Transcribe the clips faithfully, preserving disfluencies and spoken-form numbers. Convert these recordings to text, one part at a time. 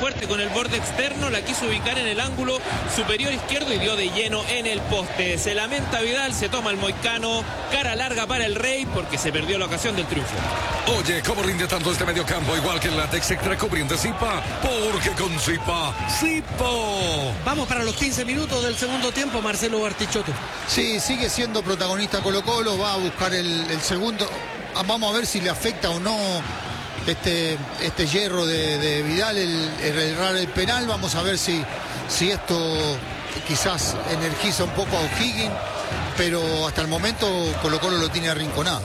fuerte con el borde externo, la quiso ubicar en el ángulo superior izquierdo y dio de lleno en el poste. Se lamenta Vidal, se toma el moicano, cara larga para el Rey porque se perdió la ocasión del triunfo. Oye, ¿cómo rinde tanto este mediocampo? Igual que el látex extra cubriente Zipa, porque con Zipa, Zipo. Vamos para los quince minutos del segundo tiempo, Marcelo Bartichotto. Sí, sigue siendo protagonista Colo-Colo, va a buscar el, el segundo. Vamos a ver si le afecta o no este, este hierro de, de Vidal, el, el errar el penal. Vamos a ver si, si esto quizás energiza un poco a O'Higgins, pero hasta el momento Colo-Colo lo tiene arrinconado.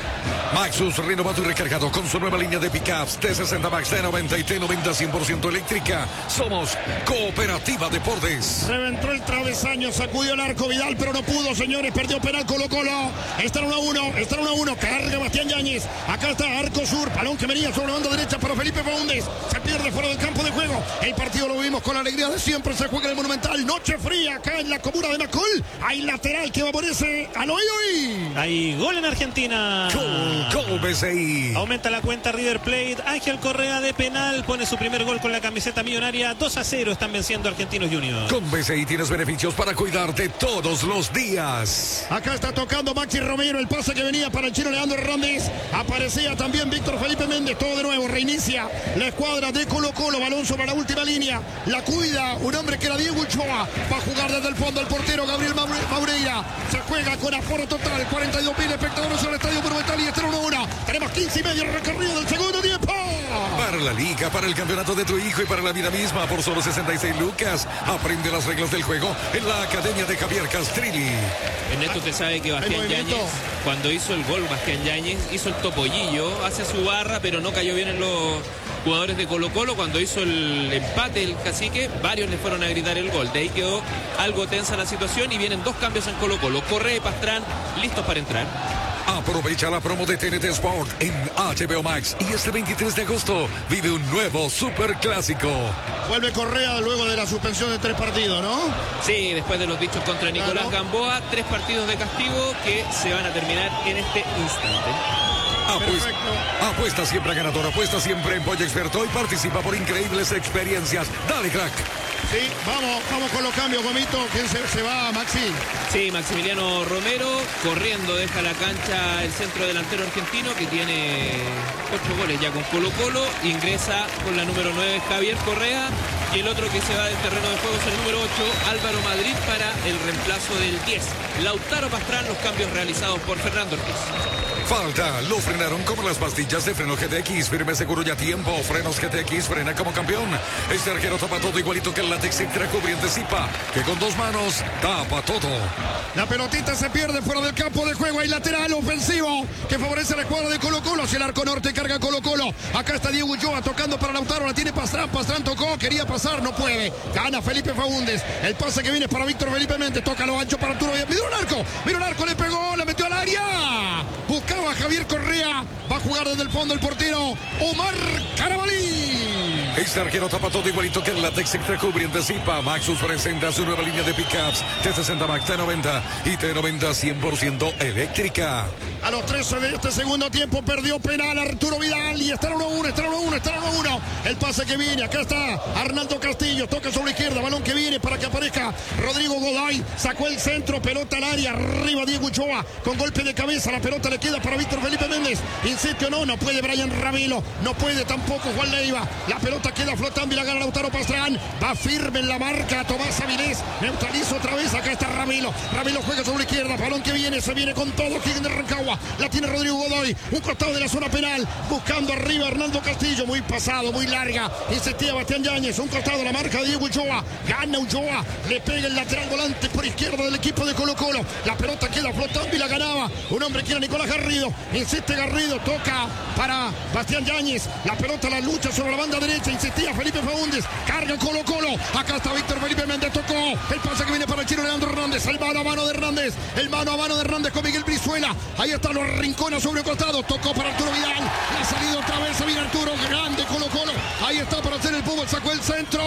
Maxus renovado y recargado con su nueva línea de pickups T sesenta Max, T noventa y T noventa cien por ciento eléctrica. Somos Cooperativa Deportes. Reventó el travesaño, sacudió el arco Vidal, pero no pudo, señores. Perdió penal Colo-Colo. Está en uno a uno, está en uno a uno. Carga Bastián Yáñez. Acá está Arco Sur. Balón que venía sobre la banda derecha para Felipe Faúndez. Se pierde fuera del campo de juego. El partido lo vimos con la alegría de siempre. Se juega en el Monumental. Noche fría acá en la comuna de Macul. Hay lateral que va por ese al hoy. Hay gol en Argentina. Gol, gol B C I. Aumenta la cuenta River Plate. Ángel Correa de penal pone su primer gol con la camiseta millonaria. dos a cero están venciendo Argentinos Juniors. Con B C I tienes beneficios para cuidarte todos los días. Acá está tocando Maxi Romero, el pase que venía para el chino Leandro Hernández. Aparecía también Víctor Felipe Méndez. Todo de nuevo, reinicia la escuadra de Colo-Colo. Balón sobre la última línea. La cuida un hombre que era Diego Ochoa. Va a jugar desde el fondo el portero Gabriel Maureira. Se juega con aforo total. cuarenta y dos mil espectadores en el Estadio Monumental y está uno a uno. Tenemos quince y medio recorrido del segundo tiempo. Para la liga, para el campeonato de tu hijo y para la vida misma por solo sesenta y seis lucas. Aprende las reglas del juego en la Academia de Javier Castrilli. Ernesto, usted sabe que Bastián Yáñez, cuando hizo el gol, Bastián Yáñez hizo el topollillo hacia su barra, pero no cayó bien en los jugadores de Colo-Colo. Cuando hizo el empate el Cacique, varios le fueron a gritar el gol. De ahí quedó algo tensa la situación y vienen dos cambios en Colo-Colo. Correa y Pastrán listos para entrar. Aprovecha la promo de T N T Sport en H B O Max y este veintitrés de agosto vive un nuevo superclásico. Vuelve Correa luego de la suspensión de tres partidos, ¿no? Sí, después de los dichos contra Nicolás Claro. Gamboa, tres partidos de castigo que se van a terminar en este instante. Apuesta, apuesta siempre a ganador, apuesta siempre en Pollo Experto y participa por increíbles experiencias. Dale, crack. Sí, vamos, vamos con los cambios, Gomito. ¿Quién se, se va, Maxi? Sí, Maximiliano Romero corriendo deja la cancha el centro delantero argentino que tiene ocho goles ya con Colo-Colo. Ingresa con la número nueve Javier Correa y el otro que se va del terreno de juego es el número ocho Álvaro Madrid para el reemplazo del diez Lautaro Pastrán. Los cambios realizados por Fernando Ortiz. Falta, lo frenaron como las pastillas de freno G T X, firme, seguro y a tiempo. Frenos G T X, frena como campeón. Este arquero tapa todo igualito que el látex extra cubriente Zipa, que con dos manos tapa todo. La pelotita se pierde fuera del campo de juego. Hay lateral ofensivo que favorece a la escuadra de Colo-Colo. Hacia el arco norte carga Colo-Colo. Acá está Diego Ulloa tocando para Lautaro. La tiene Pastrán. Pastrán tocó, quería pasar, no puede. Gana Felipe Faúndez. El pase que viene para Víctor Felipe Méndez. Toca lo ancho para Arturo. Mira un arco. Mira un arco. Le pegó. Le metió al área. Buscaba a Javier Correa. Va a jugar desde el fondo el portero Omar Carabalí. Este arquero tapa todo igualito que el látex extra cubriente Zipa. Maxus presenta su nueva línea de pickups T sesenta Max, T noventa y T noventa cien por ciento eléctrica. A los trece de este segundo tiempo perdió penal Arturo Vidal y está en uno a uno, está en uno a uno, está en uno a uno. El pase que viene, acá está Arnaldo Castillo, toca sobre la izquierda, balón que viene para que aparezca Rodrigo Godoy, sacó el centro, pelota al área, arriba Diego Ochoa, con golpe de cabeza, la pelota le queda para Víctor Felipe Méndez, insiste o no, no puede Brian Ramilo, no puede tampoco Juan Leiva, la pelota queda flotando y la gana Lautaro Pastrán, va firme en la marca Tomás Avilés, neutraliza otra vez, acá está Ramilo, Ramilo juega sobre la izquierda, balón que viene, se viene con todo, Higgins de Rancagua, la tiene Rodrigo Godoy, un costado de la zona penal, buscando arriba Hernando Castillo, muy pasado, muy larga, insistía Bastián Yáñez, un costado la marca de Diego Ochoa, gana Ochoa, le pega el lateral volante por izquierda del equipo de Colo-Colo, la pelota queda flotando y la ganaba, un hombre que era Nicolás Garrido, insiste Garrido, toca para Bastián Yáñez, la pelota la lucha sobre la banda derecha, insistía Felipe Faúndez, carga Colo-Colo, acá está Víctor Felipe Méndez, tocó, el pase que viene para el chino Leandro Hernández, el mano a mano de Hernández, el mano a mano de Hernández con Miguel Brizuela, ahí está los rincones sobre el costado, tocó para Arturo Vidal, la salida otra vez, se viene Arturo, grande Colo-Colo, ahí está para hacer el fútbol, sacó el centro,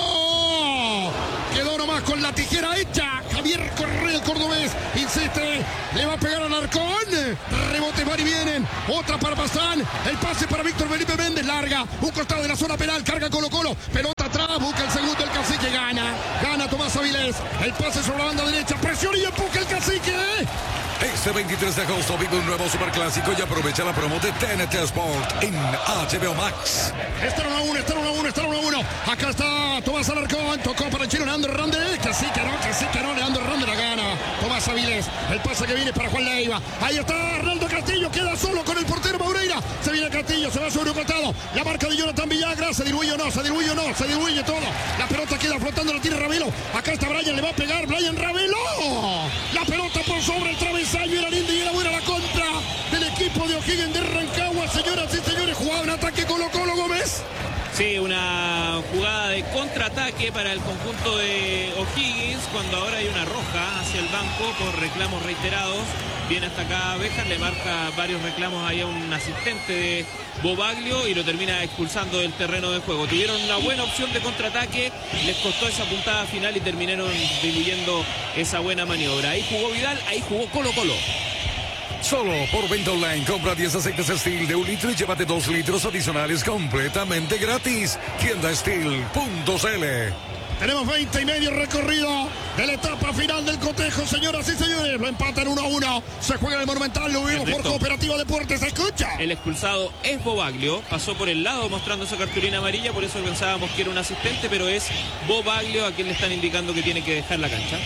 quedó nomás con la tijera hecha, Javier Correa el cordobés, insiste, le va a pegar al Arcón, rebote van y vienen, otra para Pastrán, el pase para Víctor Felipe Méndez, larga, un costado de la zona penal, carga Colo-Colo, pelota busca el segundo, el cacique gana. Gana Tomás Avilés. El pase sobre la banda derecha. Presión y empuja el cacique. Este veintitrés de agosto vive un nuevo superclásico y aprovecha la promo de T N T Sport en H B O Max. Está uno a uno, está uno a uno, está uno a uno. Acá está Tomás Alarcón. Tocó para el chino Leandro Hernández. Cacique no, cacique no. Leandro Hernández la gana. Tomás Avilés. El pase que viene para Juan Leiva. Ahí está Arnaldo Castillo. Queda solo con el portero Maureira. Se viene Castillo. Se va sobre un costado. La marca de Jonathan Villagra. Se diluye o no. Se diluye o no. Se diluye todo. La pelota queda flotando. La tiene Ravelo. Acá está Brian. Le va a pegar. Brian Ravelo. La pelota por sobre el travesaño. Era linda y era buena la contra del equipo de O'Higgins de Rancagua. Señoras y señores, jugaba un ataque Colo Colo, Gómez. Sí, una jugada de contraataque para el conjunto de O'Higgins cuando ahora hay una roja hacia el banco por reclamos reiterados. Viene hasta acá Béjar, le marca varios reclamos ahí a un asistente de Bobaglio y lo termina expulsando del terreno de juego. Tuvieron una buena opción de contraataque, les costó esa puntada final y terminaron diluyendo esa buena maniobra. Ahí jugó Vidal, ahí jugó Colo Colo. Solo por venta online, compra diez aceites Steel de un litro y llévate dos litros adicionales completamente gratis. Tienda Steel punto c l. Tenemos veinte y medio recorrido de la etapa final del cotejo, señoras y señores. Lo empatan uno a uno. Se juega en el Monumental, lo vimos por Cooperativa Deportes. Se escucha. El expulsado es Bobaglio. Pasó por el lado mostrando esa cartulina amarilla. Por eso pensábamos que era un asistente, pero es Bobaglio a quien le están indicando que tiene que dejar la cancha.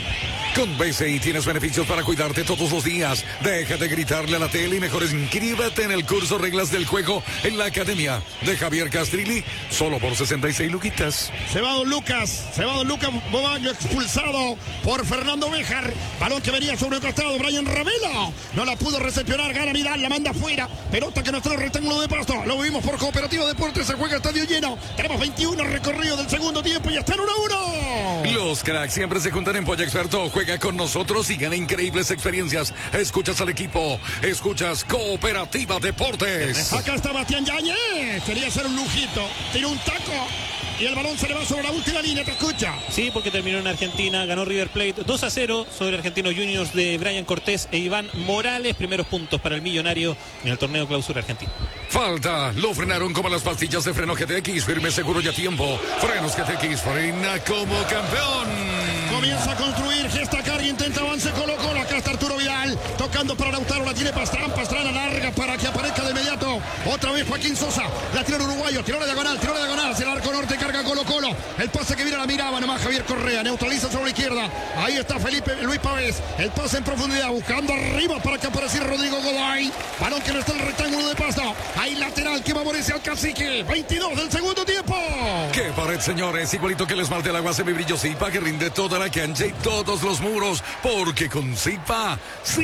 Con B C I tienes beneficios para cuidarte todos los días. Deja de gritarle a la tele y mejor inscríbete en el curso Reglas del Juego en la Academia de Javier Castrilli, solo por sesenta y seis luquitas. Se va Don Lucas, se va Don Lucas Bobaglio, expulsado por Fernando Béjar. Balón que venía sobre el costado, Brian Ravelo. No la pudo recepcionar, gana Vidal, la manda afuera. Pelota que no está en el rectángulo de pasto. Lo vimos por Cooperativa Deportes, se juega estadio lleno. Tenemos veintiuno recorridos del segundo tiempo y están uno a uno. Los cracks siempre se juntan en Polla Experto. Juega con nosotros y gana increíbles experiencias. Escuchas al equipo, escuchas Cooperativa Deportes. Acá está Bastián Yáñez. Quería hacer un lujito, tiró un taco y el balón se le va sobre la última línea. Te escucha. Sí, porque terminó en Argentina, ganó River Plate dos a cero sobre Argentinos Juniors de Brian Cortés e Iván Morales. Primeros puntos para el millonario en el torneo Clausura Argentino. Falta, lo frenaron como las pastillas de freno G T X, firme, seguro y a tiempo. Frenos G T X, frena como campeón. Comienza a construir, gesta carga, intenta avance Colo Colo. Acá está Arturo Vidal, tocando para Lautaro, la tiene Pastrán, Pastrán larga para que aparezca de inmediato. Otra vez Joaquín Sosa, la tiró el uruguayo, tiró la diagonal, tiró la diagonal, hacia el arco norte, carga Colo Colo. El pase que viene la miraba nomás Javier Correa, neutraliza sobre la izquierda. Ahí está Felipe Luis Pavés, el pase en profundidad, buscando arriba para que apareciera Rodrigo Godoy. Balón que no está en el rectángulo de pasto. Ahí lateral que favorece al cacique. veintidós del segundo tiempo. ¡Qué pared, señores! Igualito que el esmalte del agua semibrillo Zipa, que rinde toda la cancha y todos los muros, porque con Zipa,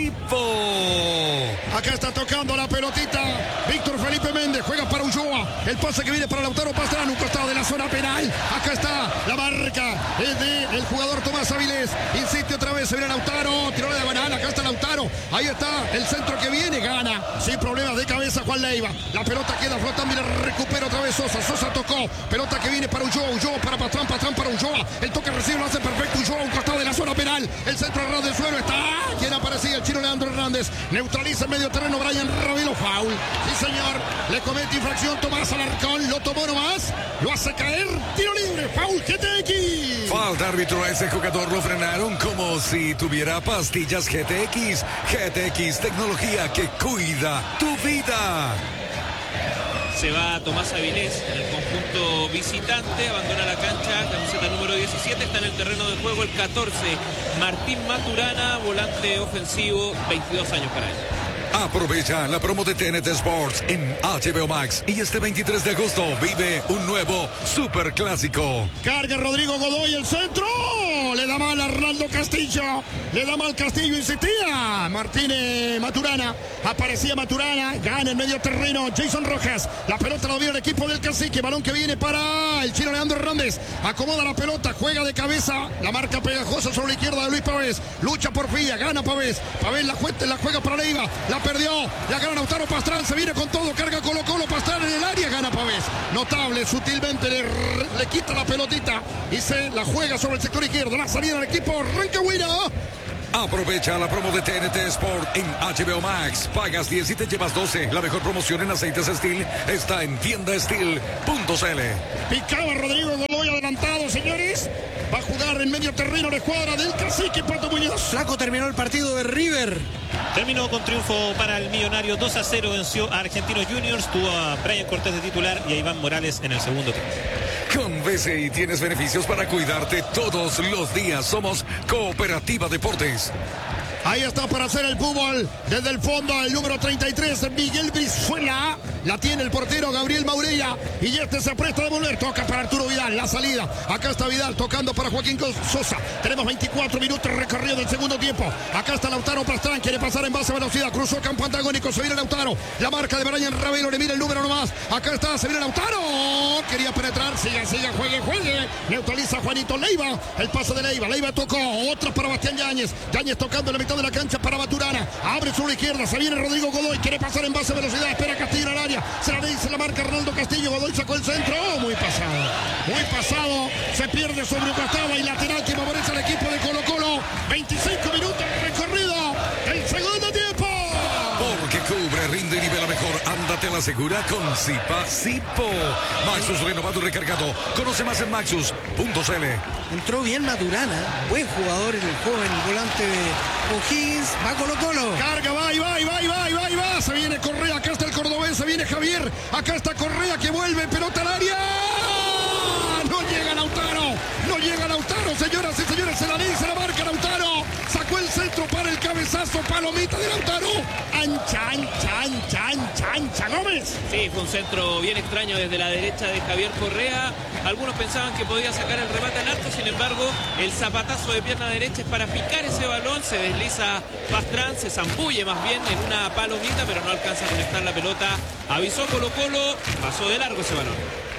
Zipo. Acá está tocando la pelotita Víctor Felipe Méndez, juega para Ulloa. El pase que viene para Lautaro Pastrán, un costado de la zona penal. Acá está la marca es de el jugador Tomás Avilés. Insiste otra vez, se viene Lautaro, tiró la diagonal, acá está Lautaro. Ahí está el centro que viene, gana sin problemas de cabeza Juan Leiva. La pelota queda flotando y la recupera otra vez Sosa. Sosa tocó, pelota que viene para Ulloa, Ulloa para Pastrán, Pastrán para Ulloa. El toque recibe, lo hace perfecto Ulloa, un costado de la zona penal. El centro errado del suelo está. ¿Quién aparecía? El chino Leandro Hernández. Neutraliza en medio terreno Brian Ravelo. Foul. Sí, señor. Le comete infracción Tomás Alarcón. Lo tomó nomás. Lo hace caer. Tiro libre. Foul. G T X. Falta, árbitro. A ese jugador lo frenaron como si tuviera pastillas G T X. G T X, tecnología que cuida tu vida. Se va Tomás Avilés en el conjunto visitante, abandona la cancha, camiseta número diecisiete, está en el terreno de juego el catorce, Martín Maturana, volante ofensivo, veintidós años para él. Aprovecha la promo de T N T Sports en H B O Max y este veintitrés de agosto vive un nuevo superclásico. Carga Rodrigo Godoy, el centro. Le da mal a Arnaldo Castillo. Le da mal Castillo, insistía. Martínez Maturana. Aparecía Maturana. Gana en medio terreno Jason Rojas. La pelota la vio el equipo del cacique. Balón que viene para el chino Leandro Hernández. Acomoda la pelota. Juega de cabeza. La marca pegajosa sobre la izquierda de Luis Pavés. Lucha por Fía. Gana Pavés. Pavés la, juega, la juega para Leiva. La perdió. La gana Lautaro Pastrán. Se viene con todo. Carga Colo Colo. Pastrán en el área. Gana Pavés. Notable. Sutilmente le, le quita la pelotita. Y se la juega sobre el sector izquierdo. La salida del equipo Rancagüino. Aprovecha la promo de T N T Sport en H B O Max. Pagas diez y te llevas doce. La mejor promoción en aceites Steel está en tienda Steel punto c l. Picaba Rodrigo Godoy. Álvarez. Va a jugar en medio terreno la escuadra del Cacique Pato Muñoz. Flaco, terminó el partido de River. Terminó con triunfo para el Millonario. dos a cero venció a Argentinos Juniors. Tuvo a Brian Cortés de titular y a Iván Morales en el segundo tiempo. Con B C I tienes beneficios para cuidarte todos los días. Somos Cooperativa Deportes. Ahí está para hacer el fútbol desde el fondo el número treinta y tres, Miguel Brizuela. La tiene el portero Gabriel Maurella. Y este se presta de volver. Toca para Arturo Vidal. La salida. Acá está Vidal tocando para Joaquín Sosa. Tenemos veinticuatro minutos recorrido del segundo tiempo. Acá está Lautaro Pastrán. Quiere pasar en base a velocidad. Cruzó campo antagónico. Se viene Lautaro. La marca de Brian Ravelo. Le mira el número nomás. Acá está. Se viene Lautaro. Quería penetrar. Siga, siga. Juegue, juegue. Neutraliza Juanito Leiva. El pase de Leiva. Leiva tocó. Otra para Bastián Yáñez. Yáñez tocando en la mitad de la cancha para Maturana. Abre sobre la izquierda. Se viene Rodrigo Godoy. Quiere pasar en base a velocidad. Espera Castillo al área. Se la dice la marca Arnaldo Castillo. Godoy sacó el centro. Oh, muy pasado. Muy pasado. Se pierde sobre Ocastava y lateral que favorece al equipo de Colo Colo. veinticinco minutos recorrido del segundo tiempo. Porque cubre, rinde y nivela mejor. Ándate a la segura con Zipa Zipo. Maxus renovado y recargado. Conoce más en maxus punto c l. Entró bien Maturana. Buen jugador el joven volante de O'Higgins. Va Colo Colo. Carga, va y va y va y va y va y va. Se viene Correa. Acá está el cordobés. Se viene Javier. Acá está Correa que vuelve. Pelota al área. No llega Lautaro. No llega Lautaro. Señoras y señores, se la dice la marca Lautaro. Sacó el centro para el cabezazo. Palomita de Lautaro. Ancha, ancha, ancha, ancha, ancha. Gómez. Sí, fue un centro bien extraño desde la derecha de Javier Correa. Algunos pensaban que podía sacar el remate al arco, sin embargo, el zapatazo de pierna derecha es para picar ese balón. Se desliza Pastrán, se zambulle más bien en una palomita, pero no alcanza a conectar la pelota. Avisó Colo Colo, pasó de largo ese balón.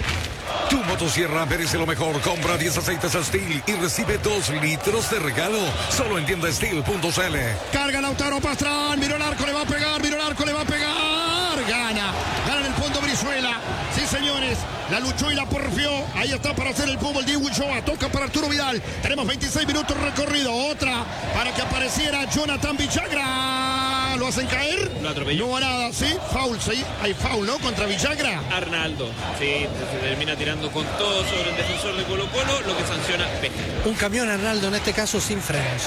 Tu motosierra merece lo mejor. Compra diez aceites Steel y recibe dos litros de regalo. Solo en tienda steel punto c l. Carga Lautaro Pastrán. Miró el arco, le va a pegar. Miró el arco, le va a pegar. Gana. Gana en el fondo Brizuela. Sí, señores. La luchó y la porfió. Ahí está para hacer el fútbol Diego Ulloa. Toca para Arturo Vidal. Tenemos veintiséis minutos recorrido. Otra para que apareciera Jonathan Villagra. ¿Lo hacen caer? Lo atropelló. No va nada. Sí, foul. Sí, hay foul, ¿no? Contra Villagra. Arnaldo. Sí, se termina tirando con todo sobre el defensor de Colo Colo, lo que sanciona P. Un camión Arnaldo, en este caso sin frenos.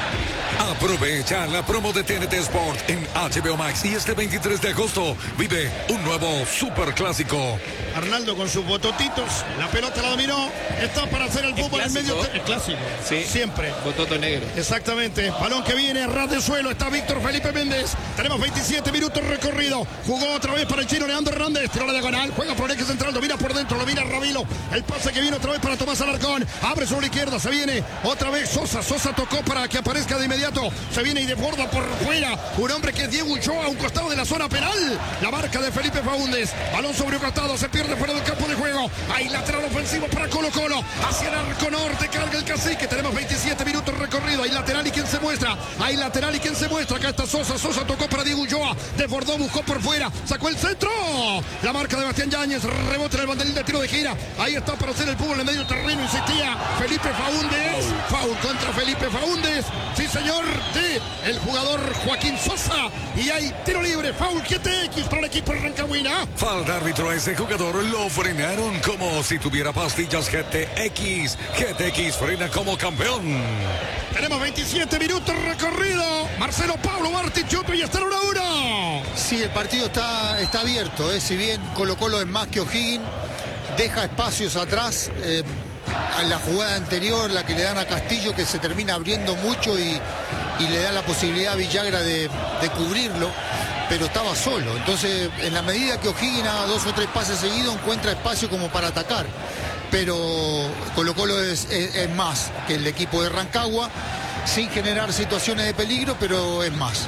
Aprovecha la promo de T N T Sport en H B O Max y este veintitrés de agosto vive un nuevo superclásico. Arnaldo con sus bototitos, la pelota la dominó, está para hacer el fútbol en medio. El clásico, sí, siempre. Bototo negro. Exactamente, balón que viene, ras de suelo, está Víctor Felipe Méndez. Tenemos veintisiete minutos recorrido. Jugó otra vez para el chino Leandro Hernández, tiró la diagonal, juega por el eje central, domina por dentro, lo mira Ravilo. El pase que viene otra vez para Tomás Alarcón, abre sobre la izquierda, se viene otra vez Sosa. Sosa tocó para que aparezca de inmediato. Se viene y desborda por fuera. Un hombre que es Diego Ulloa, a un costado de la zona penal. La marca de Felipe Faúndez. Balón sobre un costado, se pierde fuera del campo de juego. Hay lateral ofensivo para Colo Colo. Hacia el arco norte, carga el Cacique. Tenemos veintisiete minutos recorrido. Hay lateral y quien se muestra. Hay lateral y quien se muestra. Acá está Sosa. Sosa tocó para Diego Ulloa. Desbordó, buscó por fuera. Sacó el centro. La marca de Bastián Yáñez. Rebote en el banderín de tiro de gira. Ahí está para hacer el fútbol en medio terreno. Insistía Felipe Faúndez. Foul contra Felipe Faúndez. Sí, señor. De el jugador Joaquín Sosa. Y hay tiro libre. Foul G T X para el equipo de Rancagüina. Falta árbitro a ese jugador. Lo frenaron como si tuviera pastillas G T X. G T X frena como campeón. Tenemos veintisiete minutos recorrido. Marcelo Pablo Bartichotto y está en uno a uno. Sí, el partido está, está abierto. ¿eh? Si bien Colo Colo es más que O'Higgins, deja espacios atrás. Eh, a la jugada anterior, la que le dan a Castillo, que se termina abriendo mucho y, y le da la posibilidad a Villagra de, de cubrirlo, pero estaba solo. Entonces, en la medida que O'Higgins haga dos o tres pases seguidos, encuentra espacio como para atacar. Pero Colo Colo es, es, es más que el equipo de Rancagua, sin generar situaciones de peligro, pero es más.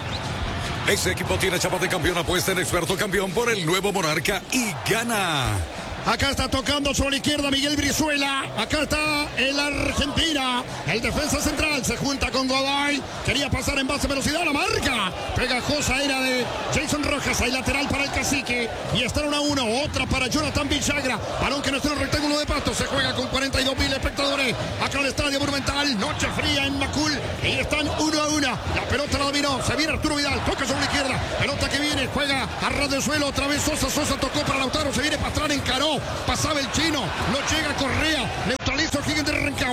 Ese equipo tiene chapa de campeón, apuesta en experto campeón por el nuevo Monarca y gana. Acá está tocando sobre la izquierda Miguel Brizuela. Acá está el Argentina. El defensa central se junta con Godoy. Quería pasar en base a velocidad. La marca pegajosa era de Jason Rojas. Hay lateral para el Cacique. Y está en uno a uno. Otra para Jonathan Villagra. Balón que no está en el rectángulo de pasto. Se juega con cuarenta y dos mil espectadores. Acá en el Estadio Monumental. Noche fría en Macul. Y están uno a uno. La pelota la dominó. Se viene Arturo Vidal. Toca sobre la izquierda. Pelota que viene. Juega a ras del suelo. Otra vez Sosa. Sosa tocó para Lautaro. Se viene Pastrán. Encaró. Pasaba el chino, no llega Correa, neutraliza O'Higgins de Rancagua.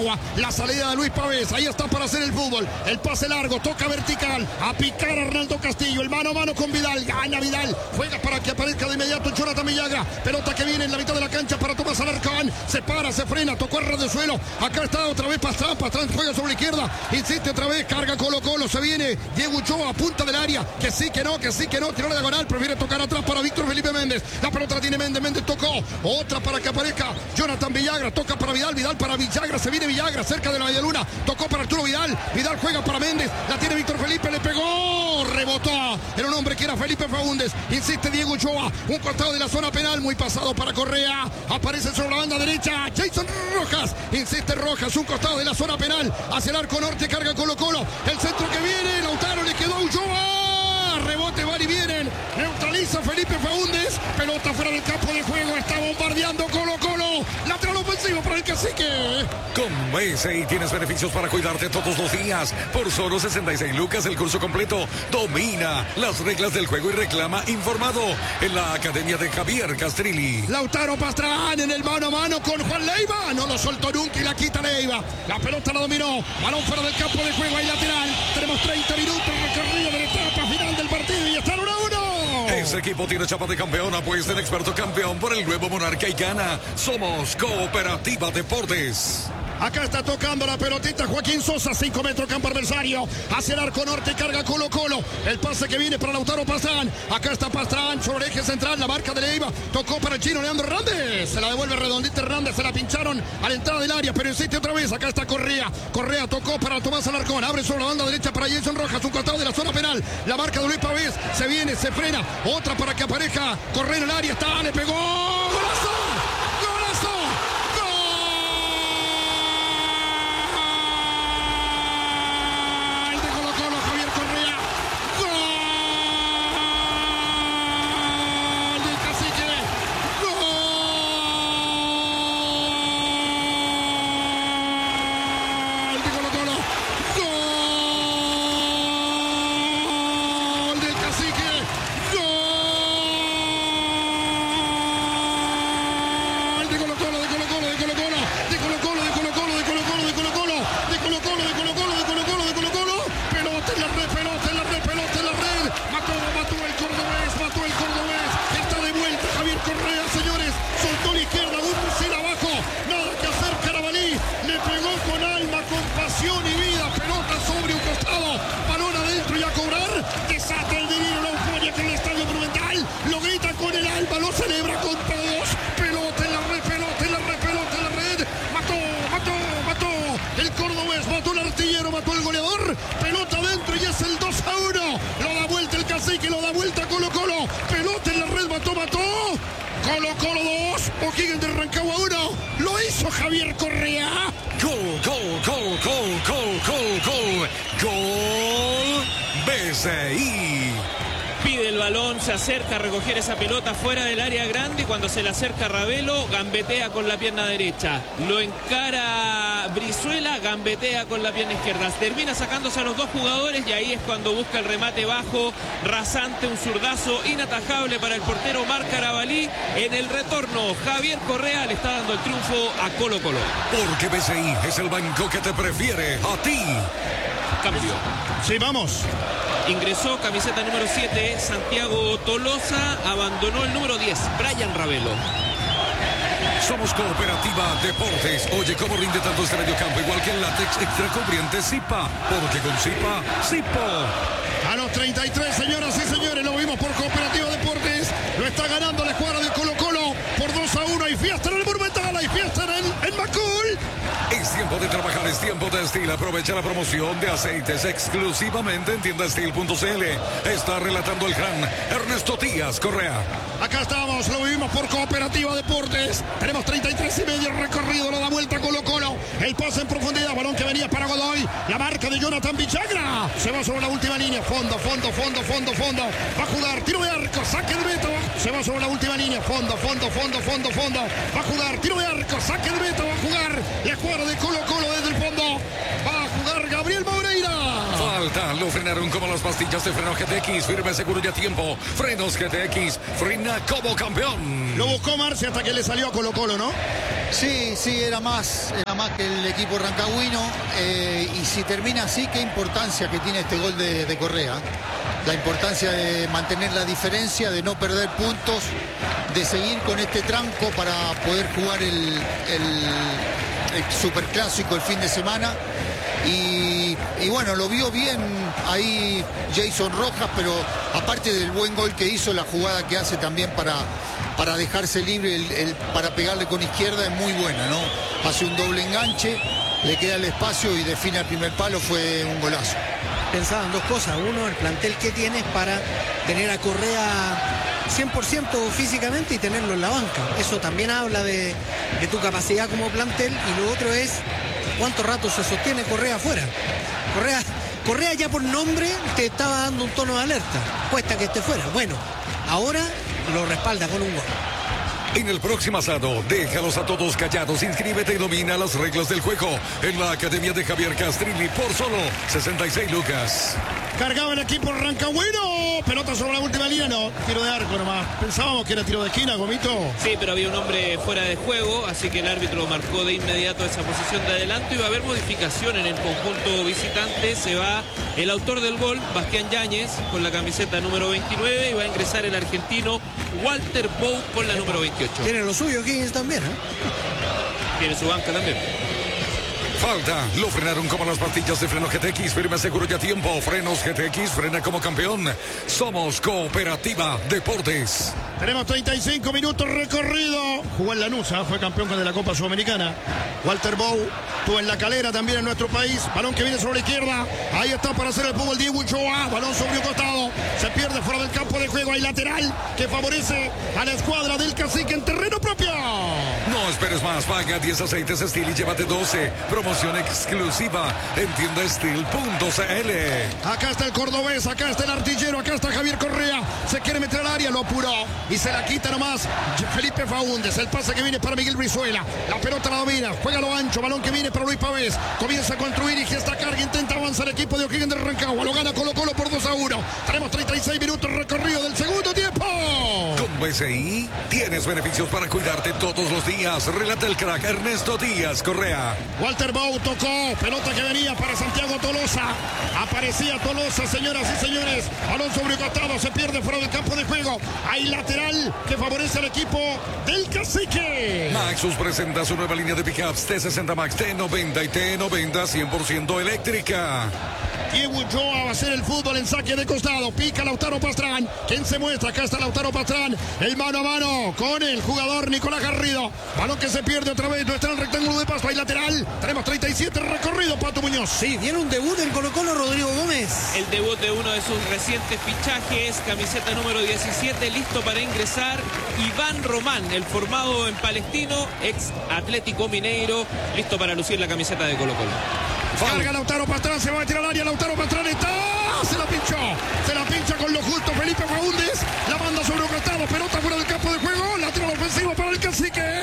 Rancagua. La salida de Luis Pavés. Ahí está para hacer el fútbol. El pase largo. Toca vertical. A picar a Arnaldo Castillo. El mano a mano con Vidal. Gana Vidal. Juega para que aparezca de inmediato Jonathan Villagra. Pelota que viene en la mitad de la cancha para Tomás Alarcón. Se para, se frena. Tocó el ras de suelo. Acá está otra vez Pastrán. Pastrán juega sobre la izquierda. Insiste otra vez. Carga Colo Colo. Se viene Diego Ochoa a punta del área. Que sí, que no, que sí, que no. Tiró la diagonal. Prefiere tocar atrás para Víctor Felipe Méndez. La pelota la tiene Méndez. Méndez tocó. Otra para que aparezca Jonathan Villagra. Toca para Vidal. Vidal para Villagra. Se viene Villagra cerca de la media luna. Tocó para Arturo Vidal. Vidal juega para Méndez. La tiene Víctor Felipe. Le pegó. Rebotó. Era un hombre que era Felipe Faúndez. Insiste Diego Ochoa. Un costado de la zona penal. Muy pasado para Correa. Aparece sobre la banda derecha. Jason Rojas. Insiste Rojas. Un costado de la zona penal. Hacia el arco norte. Carga Colo Colo. El centro que viene. Lautaro le quedó a Ochoa. Rebote, van y vienen. Neutraliza Felipe Faúndez. Pelota fuera del campo de juego. Está bombardeando Colo Colo. Lateral ofensivo para el Cacique. Con B S I tienes beneficios para cuidarte todos los días. Por solo sesenta y seis lucas el curso completo. Domina las reglas del juego y reclama informado en la academia de Javier Castrilli. Lautaro Pastrán en el mano a mano con Juan Leiva. No lo soltó nunca y la quita Leiva. La pelota la dominó. Balón fuera del campo de juego. Ahí lateral. Tenemos treinta minutos recorrido de la etapa final del partido y está uno a uno. Ese equipo tiene chapa de campeón. Apuesta en experto campeón por el nuevo Monarca y gana. Somos Cooperativa Deportes. Acá está tocando la pelotita Joaquín Sosa, cinco metros campo adversario, hacia el arco norte, carga Colo Colo, el pase que viene para Lautaro Pastrán, acá está Pastrán sobre el eje central, la marca de Leiva, tocó para el chino Leandro Hernández, se la devuelve redondita Hernández, se la pincharon a la entrada del área, pero insiste otra vez, acá está Correa, Correa tocó para Tomás Alarcón, abre sobre la banda derecha para Jason Rojas, un costado de la zona penal, la marca de Luis Pavés, se viene, se frena, otra para que aparezca Correa en el área, está, le pegó, ¡golazo! Colo Colo dos, O'Higgins de Rancagua uno, lo hizo Javier Correa. Gol, gol, gol, gol, gol, gol, gol, gol, B S I. Pide el balón, se acerca a recoger esa pelota fuera del área grande y cuando se le acerca Ravelo, gambetea con la pierna derecha. Lo encara Brizuela, gambetea con la pierna izquierda. Termina sacándose a los dos jugadores y ahí es cuando busca el remate bajo, rasante, un zurdazo inatajable para el portero Marc Carabalí. En el retorno, Javier Correa le está dando el triunfo a Colo Colo. Porque B S I es el banco que te prefiere a ti. Cambio. Sí, vamos. Ingresó camiseta número siete, Santiago Tolosa, abandonó el número diez, Brian Ravelo. Somos Cooperativa Deportes. Oye, ¿cómo rinde tanto este mediocampo? Igual que el látex extra cubriente Zipa. Porque con Zipa, Zipo. A los treinta y tres, señoras y señores, lo vimos por Cooperativa Deportes. Lo está ganando la escuadra de Colo Colo por dos a uno. Hay fiesta en el Monumental, hay fiesta en, en Macul. Es tiempo de trabajar, es tiempo de Steel. Aprovecha la promoción de aceites exclusivamente en tienda steel punto c l. Está relatando el gran Ernesto Díaz Correa. Acá estamos, lo vivimos por Cooperativa Deportes. Tenemos treinta y tres y medio recorrido, lo da vuelta Colo Colo. El pase en profundidad, balón que venía para Godoy. La marca de Jonathan Villagra. Se va sobre la última línea, fondo, fondo, fondo, fondo, fondo. Va a jugar, tiro de arco, saque de meta. Se va sobre la última línea, fondo, fondo, fondo, fondo, fondo. Va a jugar, tiro de arco, saque de meta. Va a jugar la escuadra de Colo Colo desde el fondo. Va a jugar Gabriel Moreira. Faltan lo frenaron como las pastillas de freno G T X. Firme, seguro y a tiempo. Frenos G T X. Frena como campeón. Lo buscó Marce hasta que le salió a Colo Colo, ¿no? Sí, sí, era más, era más que el equipo rancagüino. Eh, y si termina así, qué importancia que tiene este gol de, de Correa. La importancia de mantener la diferencia, de no perder puntos, de seguir con este tranco para poder jugar el, el, el superclásico el fin de semana. Y, y bueno, lo vio bien ahí Jason Rojas, pero aparte del buen gol que hizo, la jugada que hace también para, para dejarse libre, el, el, para pegarle con izquierda es muy buena, ¿no? Hace un doble enganche, le queda el espacio y define el primer palo, fue un golazo. Pensaban dos cosas. Uno, el plantel que tienes para tener a Correa cien por ciento físicamente y tenerlo en la banca. Eso también habla de, de tu capacidad como plantel. Y lo otro es cuánto rato se sostiene Correa afuera. Correa, Correa ya por nombre te estaba dando un tono de alerta. Cuesta que esté fuera. Bueno, ahora lo respalda con un gol. En el próximo asado, déjalos a todos callados, inscríbete y domina las reglas del juego en la Academia de Javier Castrilli por solo sesenta y seis lucas. Cargaba el equipo rancagüino. Pelota sobre la última línea, no. Tiro de arco nomás. Pensábamos que era tiro de esquina, Gomito. Sí, pero había un hombre fuera de juego, así que el árbitro marcó de inmediato esa posición de adelanto y va a haber modificación en el conjunto visitante. Se va el autor del gol, Bastián Yáñez, con la camiseta número veintinueve, y va a ingresar el argentino Walter Bou con la número veintiocho. Tiene lo suyo Higgins también, ¿eh? Tiene su banca también. Falta, lo frenaron como las pastillas de freno G T X, firme, seguro y a tiempo. Frenos G T X, frena como campeón. Somos Cooperativa Deportes. Tenemos treinta y cinco minutos recorrido. Jugó en Lanusa, fue campeón de la Copa Sudamericana. Walter Bou estuvo en La Calera también en nuestro país. Balón que viene sobre la izquierda. Ahí está para hacer el fútbol Diego Ochoa. Balón sobre un costado. Se pierde fuera del campo de juego. Hay lateral que favorece a la escuadra del Cacique en terreno propio. No esperes más, paga diez aceites Steel y llévate doce. Promoción exclusiva en tienda steel punto c l. Acá está el cordobés, acá está el artillero, acá está Javier Correa. Se quiere meter al área, lo apuró y se la quita nomás Felipe Faúndez. El pase que viene para Miguel Brizuela. La pelota la domina, juega lo ancho. Balón que viene para Luis Pavés. Comienza a construir y gesta carga. Intenta avanzar el equipo de O'Higgins de Rancagua. Lo gana Colo Colo por dos a uno. Tenemos treinta y seis minutos recorrido del segundo tiempo. Con B C I tienes beneficios para cuidarte todos los días. Relata el crack Ernesto Díaz Correa. Walter Bou tocó, pelota que venía para Santiago Tolosa. Aparecía Tolosa, señoras y señores. Balón sobre el costado, se pierde fuera del campo de juego. Hay lateral que favorece al equipo del Cacique. Maxus presenta su nueva línea de pickups T sesenta Max, T noventa y T noventa cien por ciento eléctrica. Diego Ochoa va a hacer el fútbol en saque de costado. Pica Lautaro Pastrán. ¿Quién se muestra? Acá está Lautaro Pastrán. El mano a mano con el jugador Nicolás Garrido. Balón que se pierde otra vez. No está en el rectángulo de paso. Hay lateral. Tenemos treinta y siete recorrido, Pato Muñoz. Sí, viene un debut en Colo Colo, Rodrigo Gómez. El debut de uno de sus recientes fichajes. Camiseta número diecisiete, listo para ingresar. Iván Román, el formado en Palestino, ex Atlético Mineiro, listo para lucir la camiseta de Colo Colo. Carga Lautaro Pastrán, se va a tirar al área. Lautaro Pastrán está. Se la pinchó. Se la pincha con lo justo Felipe Faúndez. La manda sobre un costado. Pelota fuera del campo de juego. Lateral ofensivo para el Cacique.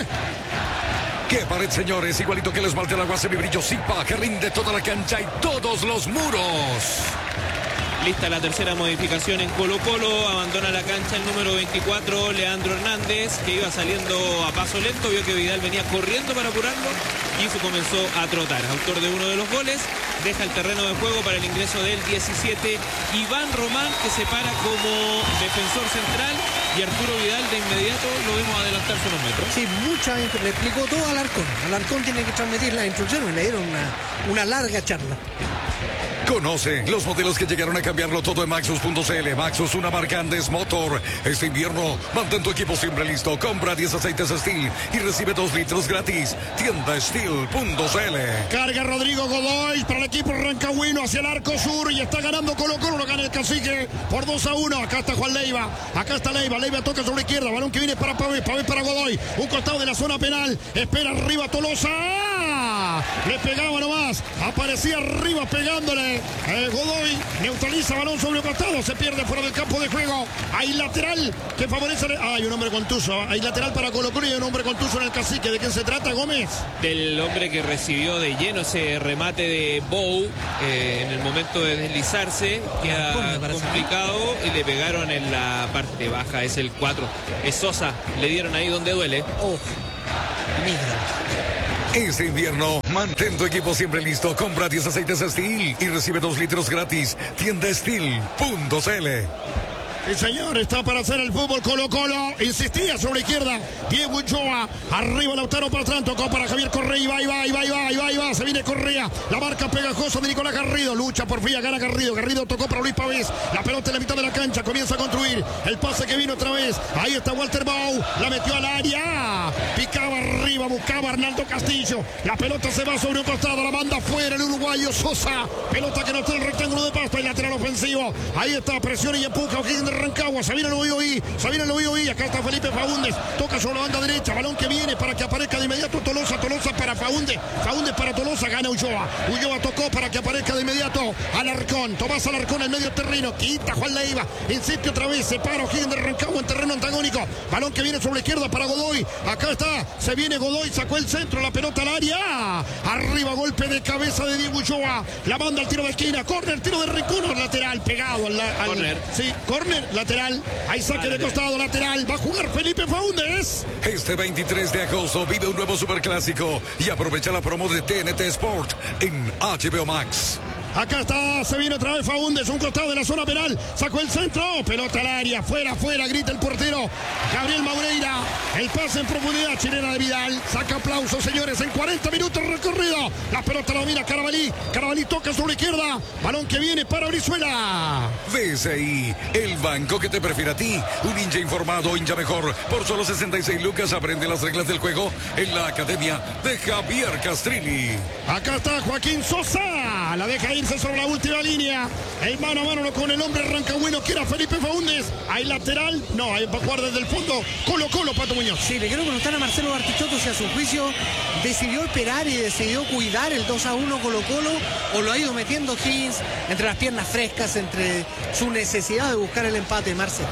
¡Qué pared, señores! Igualito que el esmalte del agua semibrillo Zipa, que rinde toda la cancha y todos los muros. Lista la tercera modificación en Colo Colo. Abandona la cancha el número veinticuatro, Leandro Hernández, que iba saliendo a paso lento. Vio que Vidal venía corriendo para apurarlo y se comenzó a trotar. Autor de uno de los goles. Deja el terreno de juego para el ingreso del diecisiete, Iván Román, que se para como defensor central. Y Arturo Vidal de inmediato lo vemos adelantarse unos metros. Sí, mucha, le explicó todo al Alarcón. Alarcón tiene que transmitir las instrucciones. Le dieron una, una larga charla. Conoce los modelos que llegaron a cambiarlo todo en Maxus punto c l. Maxus, una marca Andes Motor. Este invierno, mantén tu equipo siempre listo. Compra diez aceites Steel y recibe dos litros gratis. Tienda steel punto c l. Carga Rodrigo Godoy para el equipo rancagüino hacia el arco sur y está ganando Colo Colo. Lo gana el Cacique por dos a uno. Acá está Juan Leiva. Acá está Leiva. Leiva toca sobre la izquierda. Balón que viene para Pavés. Pavés para Godoy. Un costado de la zona penal. Espera arriba Tolosa. Le pegaba nomás. atrás. Aparecía arriba pegándole. Eh, Godoy neutraliza balón sobre el costado. Se pierde fuera del campo de juego. Hay lateral que favorece. Ah, hay un hombre contuso. Hay lateral para Colo Colo y hay un hombre contuso en el Cacique. ¿De quién se trata, Gómez? Del hombre que recibió de lleno ese remate de Bou eh, en el momento de deslizarse. Queda complicado y le pegaron en la parte baja. Es el cuatro. Es Sosa. Le dieron ahí donde duele. Oh, migra. Este invierno, mantén tu equipo siempre listo. Compra diez aceites Steel y recibe dos litros gratis. Tienda Steel punto c l. El señor está para hacer el fútbol. Colo Colo insistía sobre la izquierda. Diego Ulloa, arriba Lautaro Pastrán, tocó para Javier Correa. Y va, y va, y va, y va, y va, y va. Se viene Correa. La marca pegajosa de Nicolás Garrido. Lucha por fin, gana Garrido. Garrido tocó para Luis Pavés. La pelota en la mitad de la cancha. Comienza a construir. El pase que vino otra vez. Ahí está Walter Bou. La metió al área. Picaba arriba, buscaba Arnaldo Castillo. La pelota se va sobre un costado. La manda afuera el uruguayo Sosa. Pelota que no está en el rectángulo de pasto. Y lateral ofensivo. Ahí está, presión y empuja. O'Higgins de Rancagua, se viene el O I, se viene el O I, acá está Felipe Faúndez, toca sobre la banda derecha, balón que viene para que aparezca de inmediato Tolosa, Tolosa para Faúndez, Faúndez para Tolosa, gana Ulloa, Ulloa tocó para que aparezca de inmediato Alarcón, Tomás Alarcón en medio terreno, quita Juan Leiva, insiste otra vez, se para O'Higgins de Rancagua en terreno antagónico, balón que viene sobre la izquierda para Godoy, acá está, se viene Godoy, sacó el centro, la pelota al área, arriba golpe de cabeza de Diego Ulloa, la banda al tiro de esquina, córner, tiro de Rincuno, lateral, pegado al, al córner, sí, córner, lateral. Hay saque de costado lateral. Va a jugar Felipe Faúndez. Este veintitrés de agosto vive un nuevo superclásico y aprovecha la promo de T N T Sport en H B O Max. Acá está, se viene otra vez Faúndez, un costado de la zona penal, sacó el centro, pelota al área, fuera, fuera, grita el portero, Gabriel Maureira, el pase en profundidad, chilena de Vidal, saca aplausos, señores, en cuarenta minutos recorrido, la pelota la domina Carabalí, Carabalí toca sobre la izquierda, balón que viene para Brizuela. B C I, el banco que te prefiere a ti, un hincha informado, hincha mejor, por solo sesenta y seis lucas, aprende las reglas del juego en la academia de Javier Castrilli. Acá está Joaquín Sosa, la deja irse sobre la última línea, el mano a mano con el hombre rancagüino que era Felipe Faúndez, hay lateral, no, hay para jugar desde el fondo, Colo Colo, Pato Muñoz. Sí, le quiero preguntar a Marcelo Bartichotto si a su juicio decidió esperar y decidió cuidar el dos a uno Colo Colo o lo ha ido metiendo Higgins entre las piernas frescas, entre su necesidad de buscar el empate, Marcelo.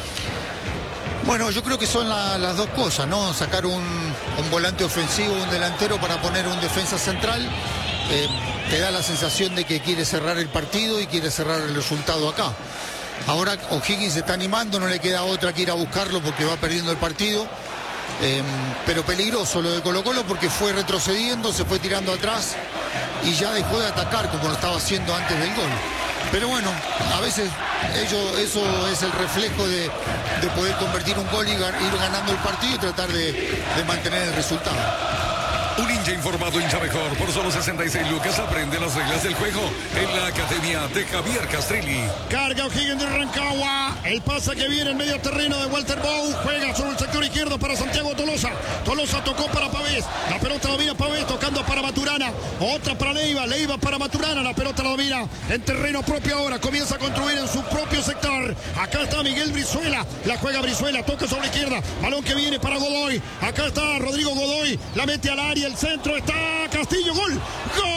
Bueno, yo creo que son la, las dos cosas, ¿no? Sacar un, un volante ofensivo, un delantero para poner un defensa central. Eh, te da la sensación de que quiere cerrar el partido y quiere cerrar el resultado acá. Ahora O'Higgins se está animando, no le queda otra que ir a buscarlo porque va perdiendo el partido. Eh, pero peligroso lo de Colo Colo porque fue retrocediendo, se fue tirando atrás y ya dejó de atacar como lo estaba haciendo antes del gol. Pero bueno, a veces ello, eso es el reflejo de, de poder convertir un gol y ir ganando el partido y tratar de, de mantener el resultado. Un hincha informado, hincha mejor, por solo sesenta y seis lucas, aprende las reglas del juego en la academia de Javier Castrilli. Carga O'Higgins de Rancagua, el pase que viene en medio terreno de Walter Bou, juega sobre el sector izquierdo para Santiago Tolosa, Tolosa tocó para Pavés, la pelota la domina Pavés, tocando para Maturana, otra para Leiva, Leiva para Maturana, la pelota la domina en terreno propio ahora, comienza a construir en su propio sector, acá está Miguel Brizuela, la juega Brizuela, toca sobre la izquierda, balón que viene para Godoy, acá está Rodrigo Godoy, la mete al área, el centro está Castillo, gol, gol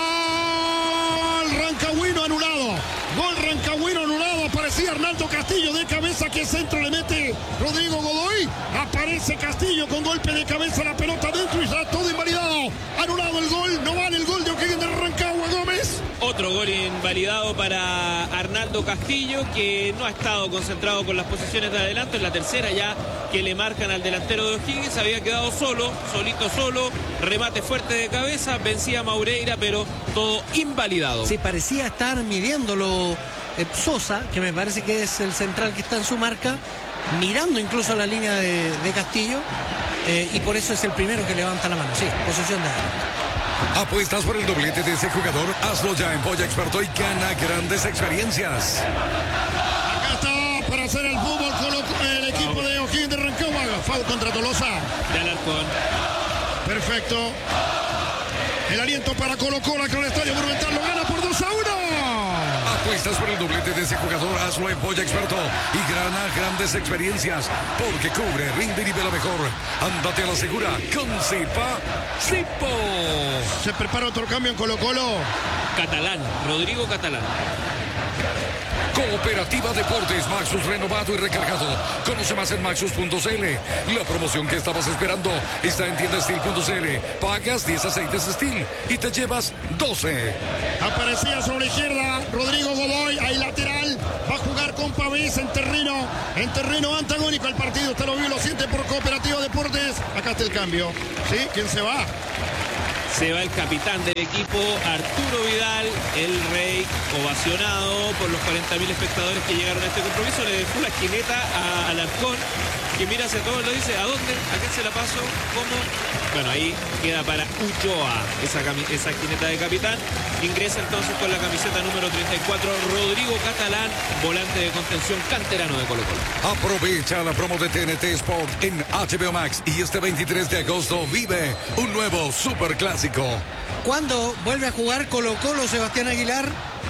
rancagüino anulado, gol rancagüino anulado, aparecía Arnaldo Castillo de cabeza, que centro le mete Rodrigo Godoy, aparece Castillo con golpe de cabeza, la pelota dentro y está todo invalidado, anulado el gol, no vale el gol de O'Higgins de Rancagua, Gómez. Otro gol invalidado para Arnaldo Castillo, que no ha estado concentrado con las posiciones de adelanto. En la tercera ya que le marcan al delantero de O'Higgins, había quedado solo, solito solo, remate fuerte de cabeza, vencía a Maureira, pero todo invalidado. Sí, parecía estar midiéndolo eh, Sosa, que me parece que es el central que está en su marca, mirando incluso la línea de, de Castillo, eh, y por eso es el primero que levanta la mano. Sí, posesión de adelante. ¿Apuestas por el doblete de ese jugador? Hazlo ya en Polla Experto y gana grandes experiencias. Acá está para hacer el fútbol con el equipo de O'Higgins de Rancagua. Foul contra Tolosa. De Alarcón. Perfecto. El aliento para Colo Colo acá en el Estadio Monumental. Lo gana por dos a uno. Apuestas por el doblete de ese jugador, hazlo en Polla Experto y gana grandes experiencias, porque cubre, rinde y nivel mejor. Ándate a la segura con Zipa Sipo. Se prepara otro cambio en Colo-Colo. Catalán, Rodrigo Catalán. Cooperativa Deportes, Maxus renovado y recargado. Conoce más en maxus punto c l. La promoción que estabas esperando está en tienda steel punto c l. Pagas diez aceites Steel y te llevas doce. Aparecía sobre la izquierda Rodrigo Godoy, ahí lateral. Va a jugar con Pavés en terreno, en terreno antagónico al partido. Usted lo vio, lo siente por Cooperativa Deportes. Acá está el cambio. ¿Sí? ¿Quién se va? Se va el capitán del equipo, Arturo Vidal, el rey, ovacionado por los cuarenta mil espectadores que llegaron a este compromiso. Le dejó la esquineta a Alarcón, que mira hacia todos, lo dice, ¿a dónde? ¿A quién se la paso? ¿Cómo? Bueno, ahí queda para Ulloa esa, esa esquineta de capitán. Ingresa entonces con la camiseta número treinta y cuatro, Rodrigo Catalán, volante de contención canterano de Colo-Colo. Aprovecha la promo de T N T Sport en H B O Max y este veintitrés de agosto vive un nuevo superclásico. ¿Cuándo vuelve a jugar Colo-Colo, Sebastián Aguilar?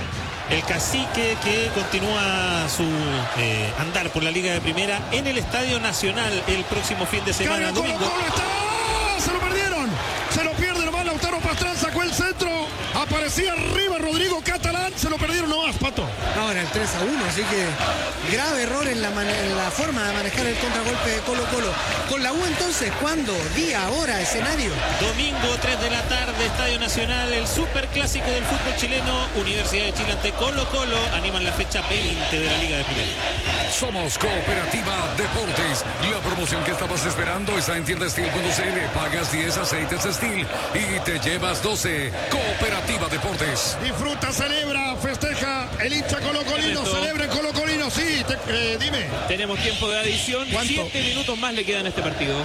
El Cacique, que continúa su eh, andar por la Liga de Primera en el Estadio Nacional el próximo fin de semana, Carga domingo. Colo-Colo, está. Se lo perdieron. Se lo pierde nomás. Lautaro Pastrán sacó el centro. Aparecía arriba Rodrigo Catalán. Se lo perdieron nomás, Pato. No, era el tres a uno, así que grave error en la, en la forma de manejar el contragolpe de Colo-Colo. Con la U entonces, ¿cuándo? Día, hora, escenario. Domingo, tres de la tarde, Estadio Nacional, el superclásico del fútbol chileno. Universidad de Chile ante Colo-Colo animan la fecha veinte de la Liga de Primera. Somos Cooperativa Deportes. La promoción que estabas esperando está en tienda steel punto c l. Pagas diez aceites Steel y te llevas doce. Cooperativa Deportes. Disfruta, celebra, festeja el hincha colocolino. Ernesto. Celebra el colocolino, sí. Te, eh, dime. Tenemos tiempo de adición, ¿Cuánto? siete minutos más le quedan a este partido.